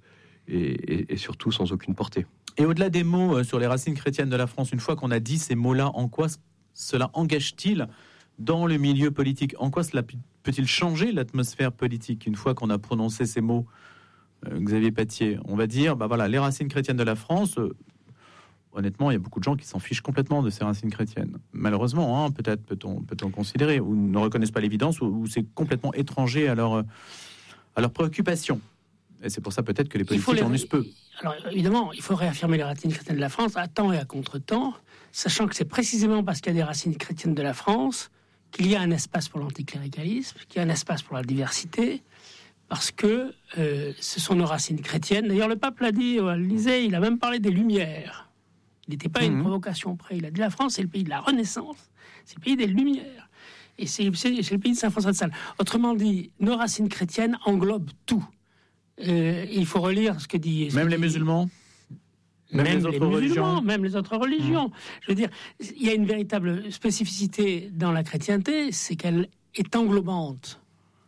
et surtout sans aucune portée. Et au-delà des mots sur les racines chrétiennes de la France, une fois qu'on a dit ces mots-là, en quoi cela engage-t-il dans le milieu politique ? En quoi cela peut-il changer l'atmosphère politique une fois qu'on a prononcé ces mots ? Xavier Patier, on va dire, les racines chrétiennes de la France, honnêtement, il y a beaucoup de gens qui s'en fichent complètement de ces racines chrétiennes. Malheureusement, peut-être peut-on considérer, ou ne reconnaissent pas l'évidence, ou c'est complètement étranger à leurs préoccupations. Et c'est pour ça peut-être que les politiques en usent peu. Alors évidemment, il faut réaffirmer les racines chrétiennes de la France à temps et à contre-temps, sachant que c'est précisément parce qu'il y a des racines chrétiennes de la France qu'il y a un espace pour l'anticléricalisme, qu'il y a un espace pour la diversité, parce que ce sont nos racines chrétiennes. D'ailleurs, le pape l'a dit à l'Élysée, il a même parlé des Lumières. Il n'était pas une provocation près. Il a dit la France, c'est le pays de la Renaissance, c'est le pays des Lumières. Et c'est le pays de Saint-François de Sales. Autrement dit, nos racines chrétiennes englobent tout. Il faut relire ce que dit... Même les musulmans ? Même les autres religions. Même les autres religions. Je veux dire, il y a une véritable spécificité dans la chrétienté, c'est qu'elle est englobante.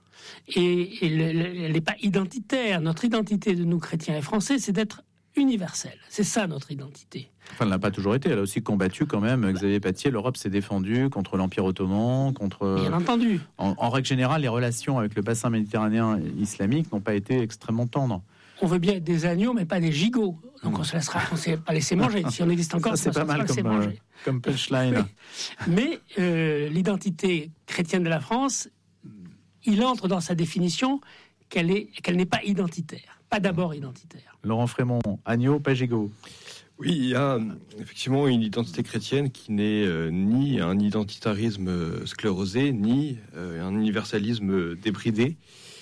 Et elle n'est pas identitaire. Notre identité de nous chrétiens et français, c'est d'être universelle. C'est ça notre identité. Enfin, elle n'a pas toujours été. Elle a aussi combattu quand même. Xavier Paty, l'Europe s'est défendue contre l'Empire ottoman, contre... Bien entendu. En règle générale, les relations avec le bassin méditerranéen islamique n'ont pas été extrêmement tendres. On veut bien être des agneaux, mais pas des gigots. Donc on se laissera, on ne s'est pas laissé manger. Si on existe encore, ça, c'est pas mal comme punchline. Mais l'identité chrétienne de la France, il entre dans sa définition qu'elle n'est pas identitaire. Pas d'abord identitaire. Laurent Frémont, agneau, pas gigot. Oui, il y a effectivement une identité chrétienne qui n'est ni un identitarisme sclérosé, ni un universalisme débridé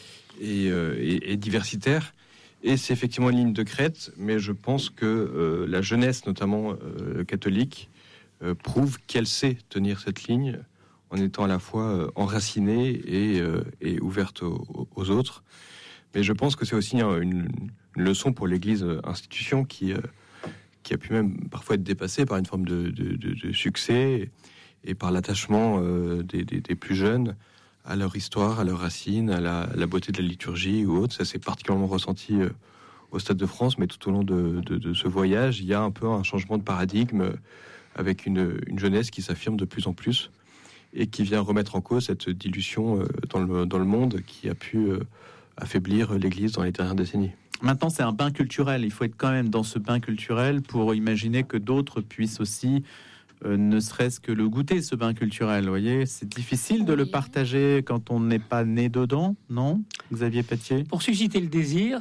et diversitaire. Et c'est effectivement une ligne de crête, mais je pense que la jeunesse, notamment catholique, prouve qu'elle sait tenir cette ligne en étant à la fois enracinée et ouverte aux autres. Mais je pense que c'est aussi une leçon pour l'Église institution qui a pu même parfois être dépassée par une forme de succès et par l'attachement des plus jeunes à leur histoire, à leurs racines, à la beauté de la liturgie ou autre. Ça s'est particulièrement ressenti au Stade de France, mais tout au long de ce voyage, il y a un peu un changement de paradigme avec une jeunesse qui s'affirme de plus en plus et qui vient remettre en cause cette dilution dans le monde qui a pu affaiblir l'Église dans les dernières décennies. Maintenant, c'est un bain culturel. Il faut être quand même dans ce bain culturel pour imaginer que d'autres puissent aussi ne serait-ce que le goûter, ce bain culturel. Vous voyez, c'est difficile de le partager quand on n'est pas né dedans, non, Xavier Paty ? Pour susciter le désir,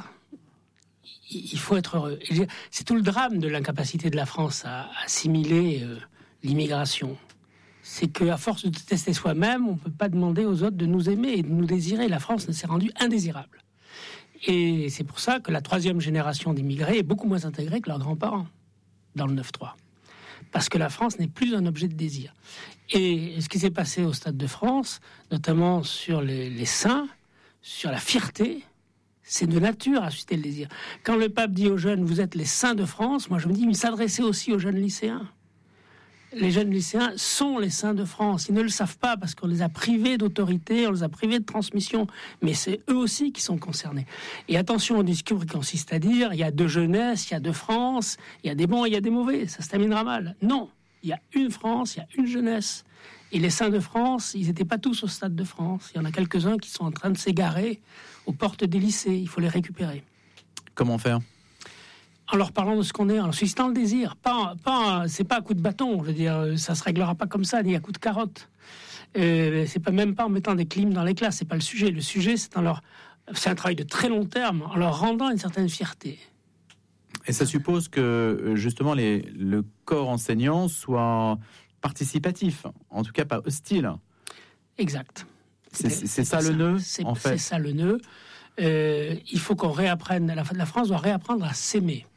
il faut être heureux. C'est tout le drame de l'incapacité de la France à assimiler l'immigration. C'est qu'à force de détester soi-même, on ne peut pas demander aux autres de nous aimer et de nous désirer. La France s'est rendue indésirable. Et c'est pour ça que la 3e génération d'immigrés est beaucoup moins intégrée que leurs grands-parents dans le 9-3. Parce que la France n'est plus un objet de désir. Et ce qui s'est passé au Stade de France, notamment sur les saints, sur la fierté, c'est de nature à susciter le désir. Quand le pape dit aux jeunes, vous êtes les saints de France, moi je me dis, mais il s'adressait aussi aux jeunes lycéens. Les jeunes lycéens sont les saints de France. Ils ne le savent pas parce qu'on les a privés d'autorité, on les a privés de transmission. Mais c'est eux aussi qui sont concernés. Et attention au discours qui consiste à dire il y a 2 jeunesses, il y a 2 France, il y a des bons et il y a des mauvais. Ça se terminera mal. Non, il y a une France, il y a une jeunesse. Et les saints de France, ils n'étaient pas tous au Stade de France. Il y en a quelques-uns qui sont en train de s'égarer aux portes des lycées. Il faut les récupérer. Comment faire ? En leur parlant de ce qu'on est, en suscitant le désir. C'est pas à coup de bâton, je veux dire, ça se réglera pas comme ça, ni à coup de carotte. C'est pas même pas en mettant des clims dans les classes, c'est pas le sujet. Le sujet, c'est un travail de très long terme, en leur rendant une certaine fierté. Et ça suppose que, justement, le corps enseignant soit participatif, en tout cas pas hostile. Exact. C'est ça le nœud, en fait. C'est ça le nœud. Il faut qu'on réapprenne, la France doit réapprendre à s'aimer.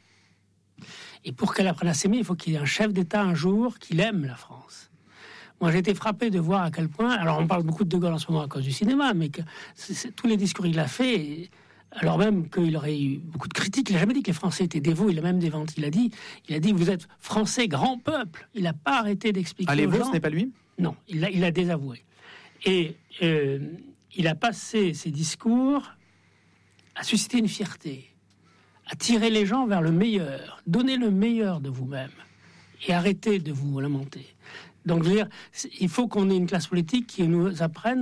Et pour qu'elle apprenne à s'aimer, il faut qu'il y ait un chef d'État un jour qui aime la France. Moi, j'ai été frappé de voir à quel point... Alors, on parle beaucoup de Gaulle en ce moment à cause du cinéma, mais que tous les discours qu'il a fait, alors même qu'il aurait eu beaucoup de critiques, il n'a jamais dit que les Français étaient dévots, il a même déventé. Il a dit, vous êtes Français, grand peuple. Il n'a pas arrêté d'expliquer aux gens... ce n'est pas lui ? Non, il l'a désavoué. Et il a passé ses discours à susciter une fierté, à tirer les gens vers le meilleur, donner le meilleur de vous-même et arrêter de vous lamenter. Donc, je veux dire, il faut qu'on ait une classe politique qui nous apprenne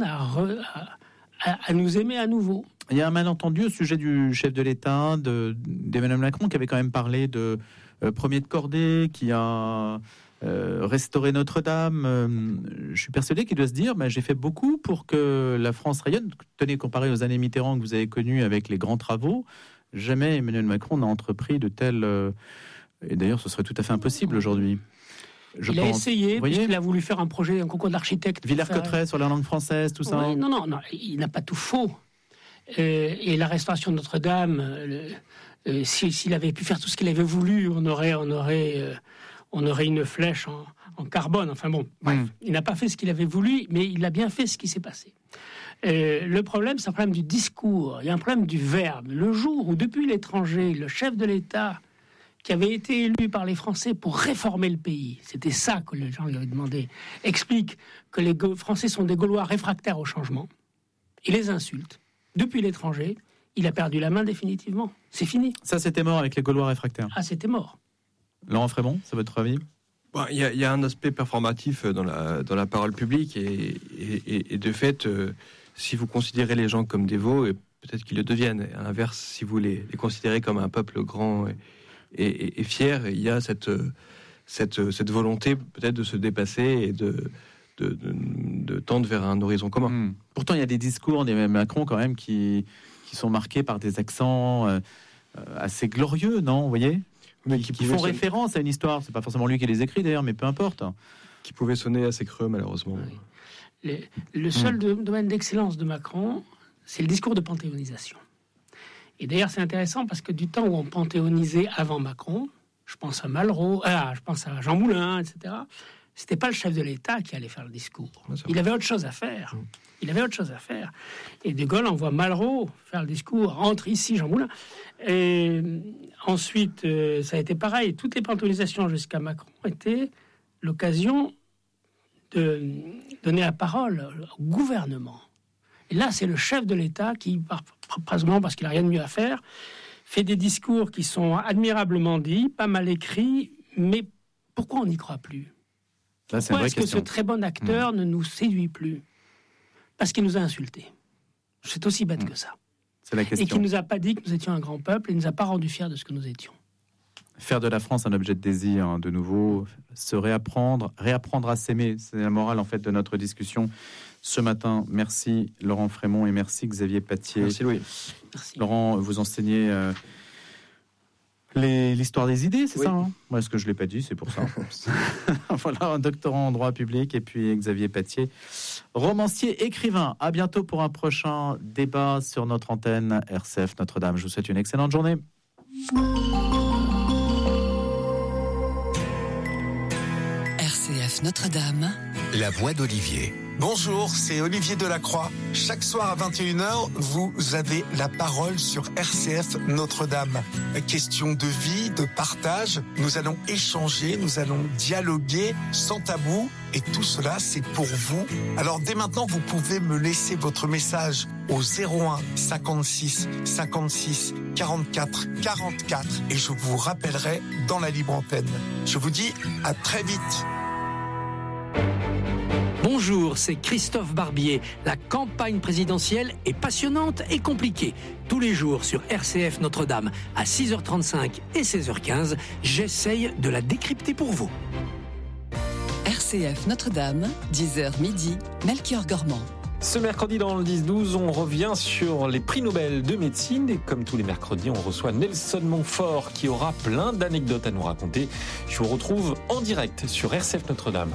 à nous aimer à nouveau. Il y a un malentendu au sujet du chef de l'État, d'Emmanuel Macron, qui avait quand même parlé de premier de cordée, qui a restauré Notre-Dame. Je suis persuadé qu'il doit se dire, j'ai fait beaucoup pour que la France rayonne. Tenez, comparé aux années Mitterrand que vous avez connues avec les grands travaux, jamais Emmanuel Macron n'a entrepris de tels... et d'ailleurs, ce serait tout à fait impossible aujourd'hui. Il a essayé, puisqu'il a voulu faire un concours d'architecte. Villers-Cotterêts sur la langue française, tout ça. Oui, non, il n'a pas tout faux. Et la restauration de Notre-Dame, s'il avait pu faire tout ce qu'il avait voulu, on aurait on aurait une flèche en carbone. Enfin bon, bref, il n'a pas fait ce qu'il avait voulu, mais il a bien fait ce qui s'est passé. Le problème, c'est un problème du discours, il y a un problème du verbe. Le jour où, depuis l'étranger, le chef de l'État, qui avait été élu par les Français pour réformer le pays, c'était ça que les gens lui avaient demandé, explique que les Français sont des Gaulois réfractaires au changement, il les insulte. Depuis l'étranger, il a perdu la main définitivement. C'est fini. Ça, c'était mort avec les Gaulois réfractaires. Ah, c'était mort. Laurent Frémont, c'est votre avis ? Il y a un aspect performatif dans la parole publique et de fait, si vous considérez les gens comme des veaux, peut-être qu'ils le deviennent. À l'inverse, si vous les considérez comme un peuple grand et fier, il y a cette volonté peut-être de se dépasser et de tendre vers un horizon commun. Pourtant, il y a des discours d'Emmanuel Macron quand même qui sont marqués par des accents assez glorieux, non ? Vous voyez ? Mais qui font référence à une histoire. C'est pas forcément lui qui les écrit d'ailleurs, mais peu importe. Qui pouvait sonner assez creux, malheureusement. Oui. Le seul domaine d'excellence de Macron, c'est le discours de panthéonisation. Et d'ailleurs, c'est intéressant parce que du temps où on panthéonisait avant Macron, je pense à Malraux, je pense à Jean Moulin, etc., c'était pas le chef de l'État qui allait faire le discours. Il avait autre chose à faire. Et De Gaulle envoie Malraux faire le discours, entre ici Jean Moulin. Et ensuite, ça a été pareil. Toutes les panthéonisations jusqu'à Macron étaient l'occasion de donner la parole au gouvernement. Et là, c'est le chef de l'État qui, probablement parce qu'il n'a rien de mieux à faire, fait des discours qui sont admirablement dits, pas mal écrits, mais pourquoi on n'y croit plus ? Là, pourquoi est-ce que ce très bon acteur ne nous séduit plus ? Parce qu'il nous a insultés. C'est aussi bête que ça. C'est la question. Et qu'il ne nous a pas dit que nous étions un grand peuple et ne nous a pas rendus fiers de ce que nous étions. Faire de la France un objet de désir, de nouveau, se réapprendre à s'aimer. C'est la morale en fait de notre discussion ce matin. Merci Laurent Frémont et merci Xavier Patier. Merci Louis. Merci. Laurent, vous enseignez l'histoire des idées, c'est ça hein ? Moi, ce que je ne l'ai pas dit, c'est pour ça. Voilà, un doctorant en droit public et puis Xavier Patier, romancier, écrivain. À bientôt pour un prochain débat sur notre antenne RCF Notre-Dame. Je vous souhaite une excellente journée. RCF Notre-Dame. La voix d'Olivier. Bonjour, c'est Olivier Delacroix. Chaque soir à 21h, vous avez la parole sur RCF Notre-Dame. Question de vie, de partage. Nous allons échanger, nous allons dialoguer sans tabou. Et tout cela, c'est pour vous. Alors dès maintenant, vous pouvez me laisser votre message au 01 56 56 44 44 et je vous rappellerai dans la libre antenne. Je vous dis à très vite. Bonjour, c'est Christophe Barbier. La campagne présidentielle est passionnante et compliquée. Tous les jours sur RCF Notre-Dame à 6h35 et 16h15, j'essaye de la décrypter pour vous. RCF Notre-Dame, 10h midi, Melchior Gormand. Ce mercredi dans le 10-12, on revient sur les prix Nobel de médecine et comme tous les mercredis, on reçoit Nelson Montfort qui aura plein d'anecdotes à nous raconter. Je vous retrouve en direct sur RCF Notre-Dame.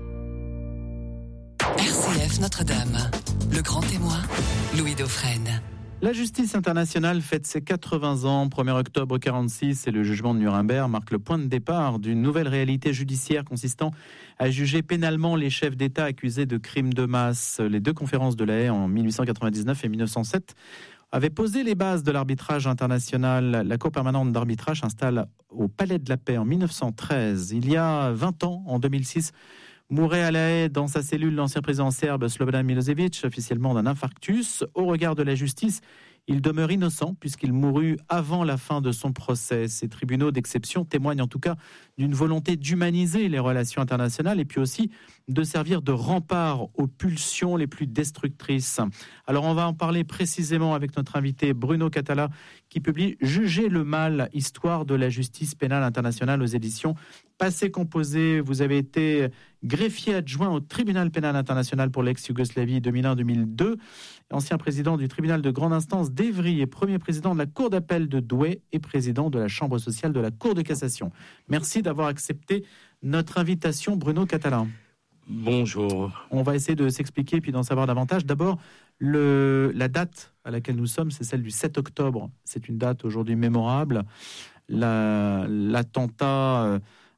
RCF Notre-Dame, le grand témoin, Louis Dauphren. La justice internationale fête ses 80 ans. 1er octobre 1946 et le jugement de Nuremberg marque le point de départ d'une nouvelle réalité judiciaire consistant à juger pénalement les chefs d'État accusés de crimes de masse. Les deux conférences de La Haye en 1899 et 1907 avaient posé les bases de l'arbitrage international. La Cour permanente d'arbitrage s'installe au Palais de la Paix en 1913. Il y a 20 ans, en 2006, mourait à La Haye dans sa cellule l'ancien président serbe Slobodan Milosevic, officiellement d'un infarctus. Au regard de la justice, il demeure innocent puisqu'il mourut avant la fin de son procès. Ces tribunaux d'exception témoignent en tout cas d'une volonté d'humaniser les relations internationales et puis aussi de servir de rempart aux pulsions les plus destructrices. Alors on va en parler précisément avec notre invité Bruno Catala qui publie « Juger le mal, histoire de la justice pénale internationale » aux éditions Passé Composé. Vous avez été greffier adjoint au tribunal pénal international pour l'ex-Yougoslavie 2001-2002, ancien président du tribunal de grande instance d'Évry et premier président de la cour d'appel de Douai et président de la chambre sociale de la cour de cassation. Merci d'avoir accepté notre invitation, Bruno Catala. Bonjour. On va essayer de s'expliquer puis d'en savoir davantage. D'abord, la date à laquelle nous sommes, c'est celle du 7 octobre. C'est une date aujourd'hui mémorable. L'attentat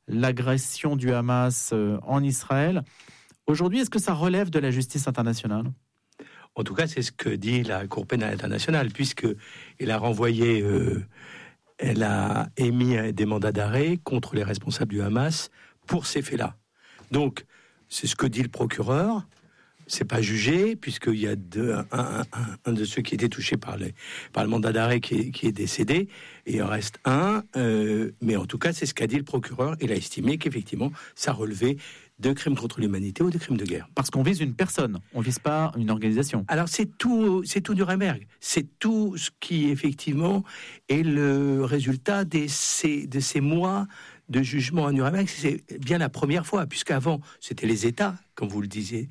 l'agression du Hamas en Israël. Aujourd'hui, est-ce que ça relève de la justice internationale ? En tout cas, c'est ce que dit la Cour pénale internationale, puisqu'elle a renvoyé, elle a émis des mandats d'arrêt contre les responsables du Hamas pour ces faits-là. Donc, c'est ce que dit le procureur. C'est pas jugé, puisqu'il y a un de ceux qui étaient touchés par le mandat d'arrêt qui est décédé, et il en reste un. Mais en tout cas, c'est ce qu'a dit le procureur. Il a estimé qu'effectivement, ça relevait de crimes contre l'humanité ou de crimes de guerre. Parce qu'on vise une personne, on vise pas une organisation. Alors c'est tout Nuremberg. C'est tout ce qui effectivement est le résultat de ces mois de jugement à Nuremberg. C'est bien la première fois, puisqu'avant c'était les États, comme vous le disiez,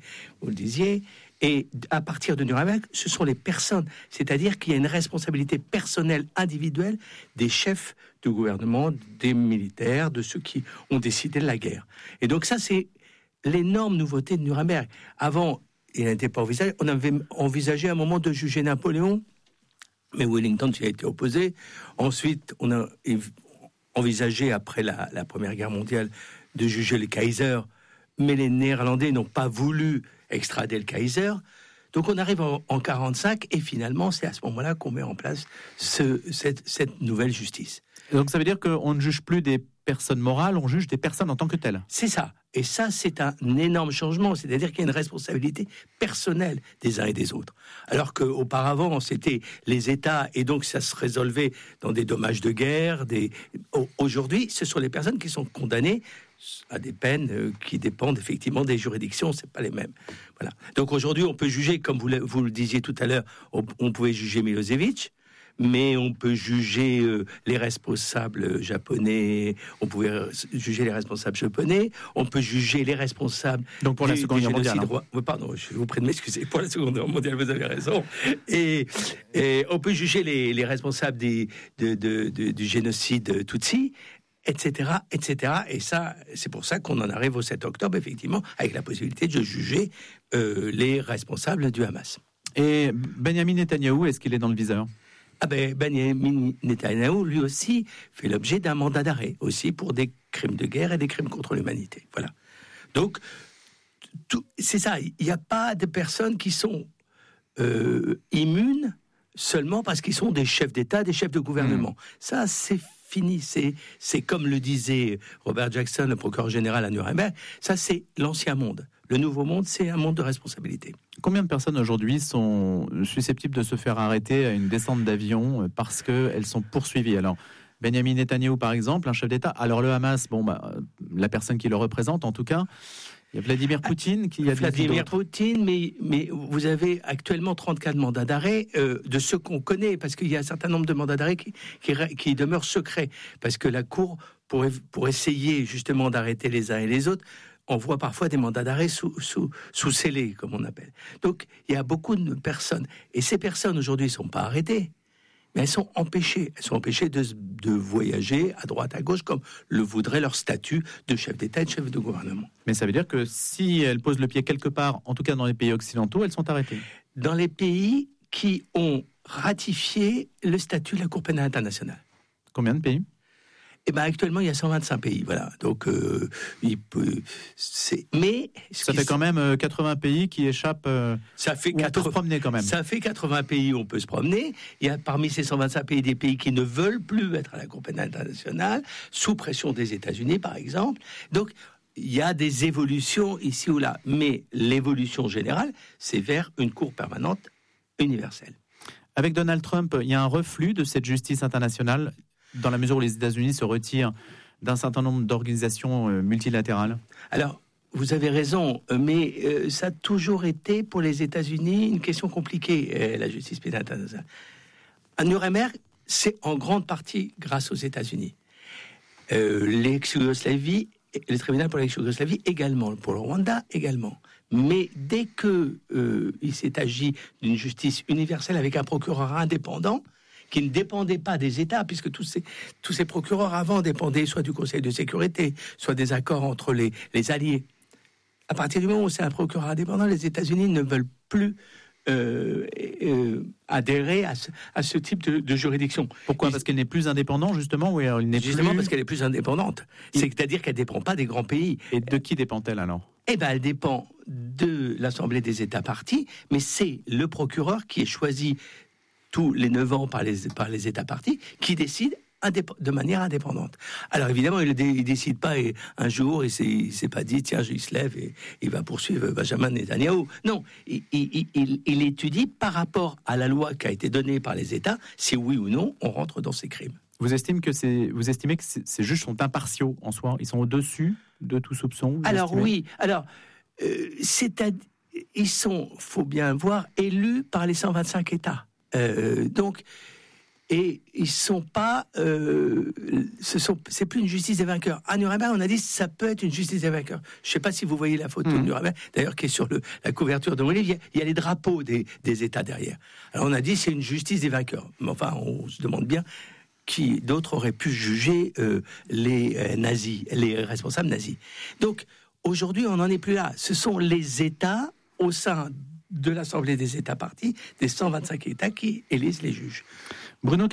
et à partir de Nuremberg, ce sont les personnes. C'est-à-dire qu'il y a une responsabilité personnelle, individuelle des chefs de gouvernement, des militaires, de ceux qui ont décidé de la guerre. Et donc ça, c'est l'énorme nouveauté de Nuremberg. Avant, il n'était pas envisagé. On avait envisagé à un moment de juger Napoléon, mais Wellington y a été opposé. Ensuite, on a envisagé, après la Première Guerre mondiale, de juger le Kaiser, mais les Néerlandais n'ont pas voulu extrader le Kaiser. Donc on arrive en 1945, et finalement, c'est à ce moment-là qu'on met en place cette nouvelle justice. Donc ça veut dire qu'on ne juge plus des personnes morales, on juge des personnes en tant que telles. C'est ça. Et ça, c'est un énorme changement. C'est-à-dire qu'il y a une responsabilité personnelle des uns et des autres. Alors qu'auparavant, c'était les États, et donc ça se résolvait dans des dommages de guerre. Aujourd'hui, ce sont les personnes qui sont condamnées à des peines qui dépendent effectivement des juridictions, c'est pas les mêmes. Voilà. Donc aujourd'hui, on peut juger, comme vous le disiez tout à l'heure, on pouvait juger Milosevic, mais on peut juger les responsables japonais, on pouvait juger les responsables japonais, on peut juger les responsables... Donc pour la Seconde Guerre mondiale. Pardon, je vous prie de m'excuser, pour la Seconde Guerre mondiale, vous avez raison. Et on peut juger les responsables du génocide Tutsi, etc., etc. Et ça, c'est pour ça qu'on en arrive au 7 octobre, effectivement, avec la possibilité de juger les responsables du Hamas. Et Benjamin Netanyahou, est-ce qu'il est dans le viseur ? Benjamin Netanyahou, lui aussi, fait l'objet d'un mandat d'arrêt, aussi pour des crimes de guerre et des crimes contre l'humanité. Voilà. Donc, c'est ça, il n'y a pas de personnes qui sont immunes seulement parce qu'ils sont des chefs d'État, des chefs de gouvernement. Ça, c'est fini. C'est comme le disait Robert Jackson, le procureur général à Nuremberg, ça c'est l'ancien monde. Le nouveau monde, c'est un monde de responsabilité. Combien de personnes aujourd'hui sont susceptibles de se faire arrêter à une descente d'avion parce qu'elles sont poursuivies ? Alors, Benjamin Netanyahou, par exemple, un chef d'État. Alors le Hamas, la personne qui le représente, en tout cas, il y a Vladimir Poutine qui a dit Vladimir Poutine, mais vous avez actuellement 34 mandats d'arrêt de ceux qu'on connaît, parce qu'il y a un certain nombre de mandats d'arrêt qui demeurent secrets, parce que la Cour, pour essayer justement d'arrêter les uns et les autres, on voit parfois des mandats d'arrêt sous scellés, comme on appelle. Donc, il y a beaucoup de personnes. Et ces personnes, aujourd'hui, ne sont pas arrêtées, mais elles sont empêchées. Elles sont empêchées de voyager à droite, à gauche, comme le voudrait leur statut de chef d'État et de chef de gouvernement. Mais ça veut dire que si elles posent le pied quelque part, en tout cas dans les pays occidentaux, elles sont arrêtées. Dans les pays qui ont ratifié le statut de la Cour pénale internationale. Combien de pays ? Actuellement, il y a 125 pays, voilà. Donc, mais ça fait quand même 80 pays qui échappent. Ça fait on peut se promener quand même. Ça fait 80 pays où on peut se promener. Il y a parmi ces 125 pays des pays qui ne veulent plus être à la Cour pénale internationale, sous pression des États-Unis, par exemple. Donc, il y a des évolutions ici ou là, mais l'évolution générale, c'est vers une Cour permanente universelle. Avec Donald Trump, il y a un reflux de cette justice internationale, dans la mesure où les États-Unis se retirent d'un certain nombre d'organisations multilatérales ? Alors, vous avez raison, mais ça a toujours été pour les États-Unis une question compliquée, la justice pénale internationale. À Nuremberg, c'est en grande partie grâce aux États-Unis. L'ex-Yougoslavie, le tribunal pour l'ex-Yougoslavie également, pour le Rwanda également. Mais dès que il s'est agi d'une justice universelle avec un procureur indépendant, qui ne dépendait pas des États, puisque tous ces procureurs avant dépendaient soit du Conseil de sécurité, soit des accords entre les alliés. À partir du moment où c'est un procureur indépendant, les États-Unis ne veulent plus adhérer à ce type de juridiction. Pourquoi ? Parce qu'elle n'est plus indépendante, justement, ou elle n'est Justement plus... parce qu'elle est plus indépendante. C'est-à-dire qu'elle ne dépend pas des grands pays. Et de qui dépend-elle alors ? Elle dépend de l'Assemblée des États parties, mais c'est le procureur qui est choisi tous les 9 ans par les États parties qui décide de manière indépendante. Alors évidemment, il décide pas un jour, il s'est pas dit tiens, il se lève et il va poursuivre Benjamin Netanyahou. Non, il étudie par rapport à la loi qui a été donnée par les États, si oui ou non on rentre dans ces crimes. Vous estimez que ces juges sont impartiaux en soi, ils sont au-dessus de tout soupçon ? Alors oui, ils sont, faut bien voir, élus par les 125 États. Donc. Et ils sont pas, c'est plus une justice des vainqueurs. À Nuremberg, on a dit ça peut être une justice des vainqueurs. Je sais pas si vous voyez la photo de Nuremberg, d'ailleurs qui est sur la couverture de mon livre. Il y a les drapeaux des États derrière. Alors on a dit c'est une justice des vainqueurs. Mais enfin, on se demande bien qui d'autres auraient pu juger les nazis, les responsables nazis. Donc aujourd'hui, on n'en est plus là. Ce sont les États au sein de l'Assemblée des États parties, des 125 États qui élisent les juges. Bruno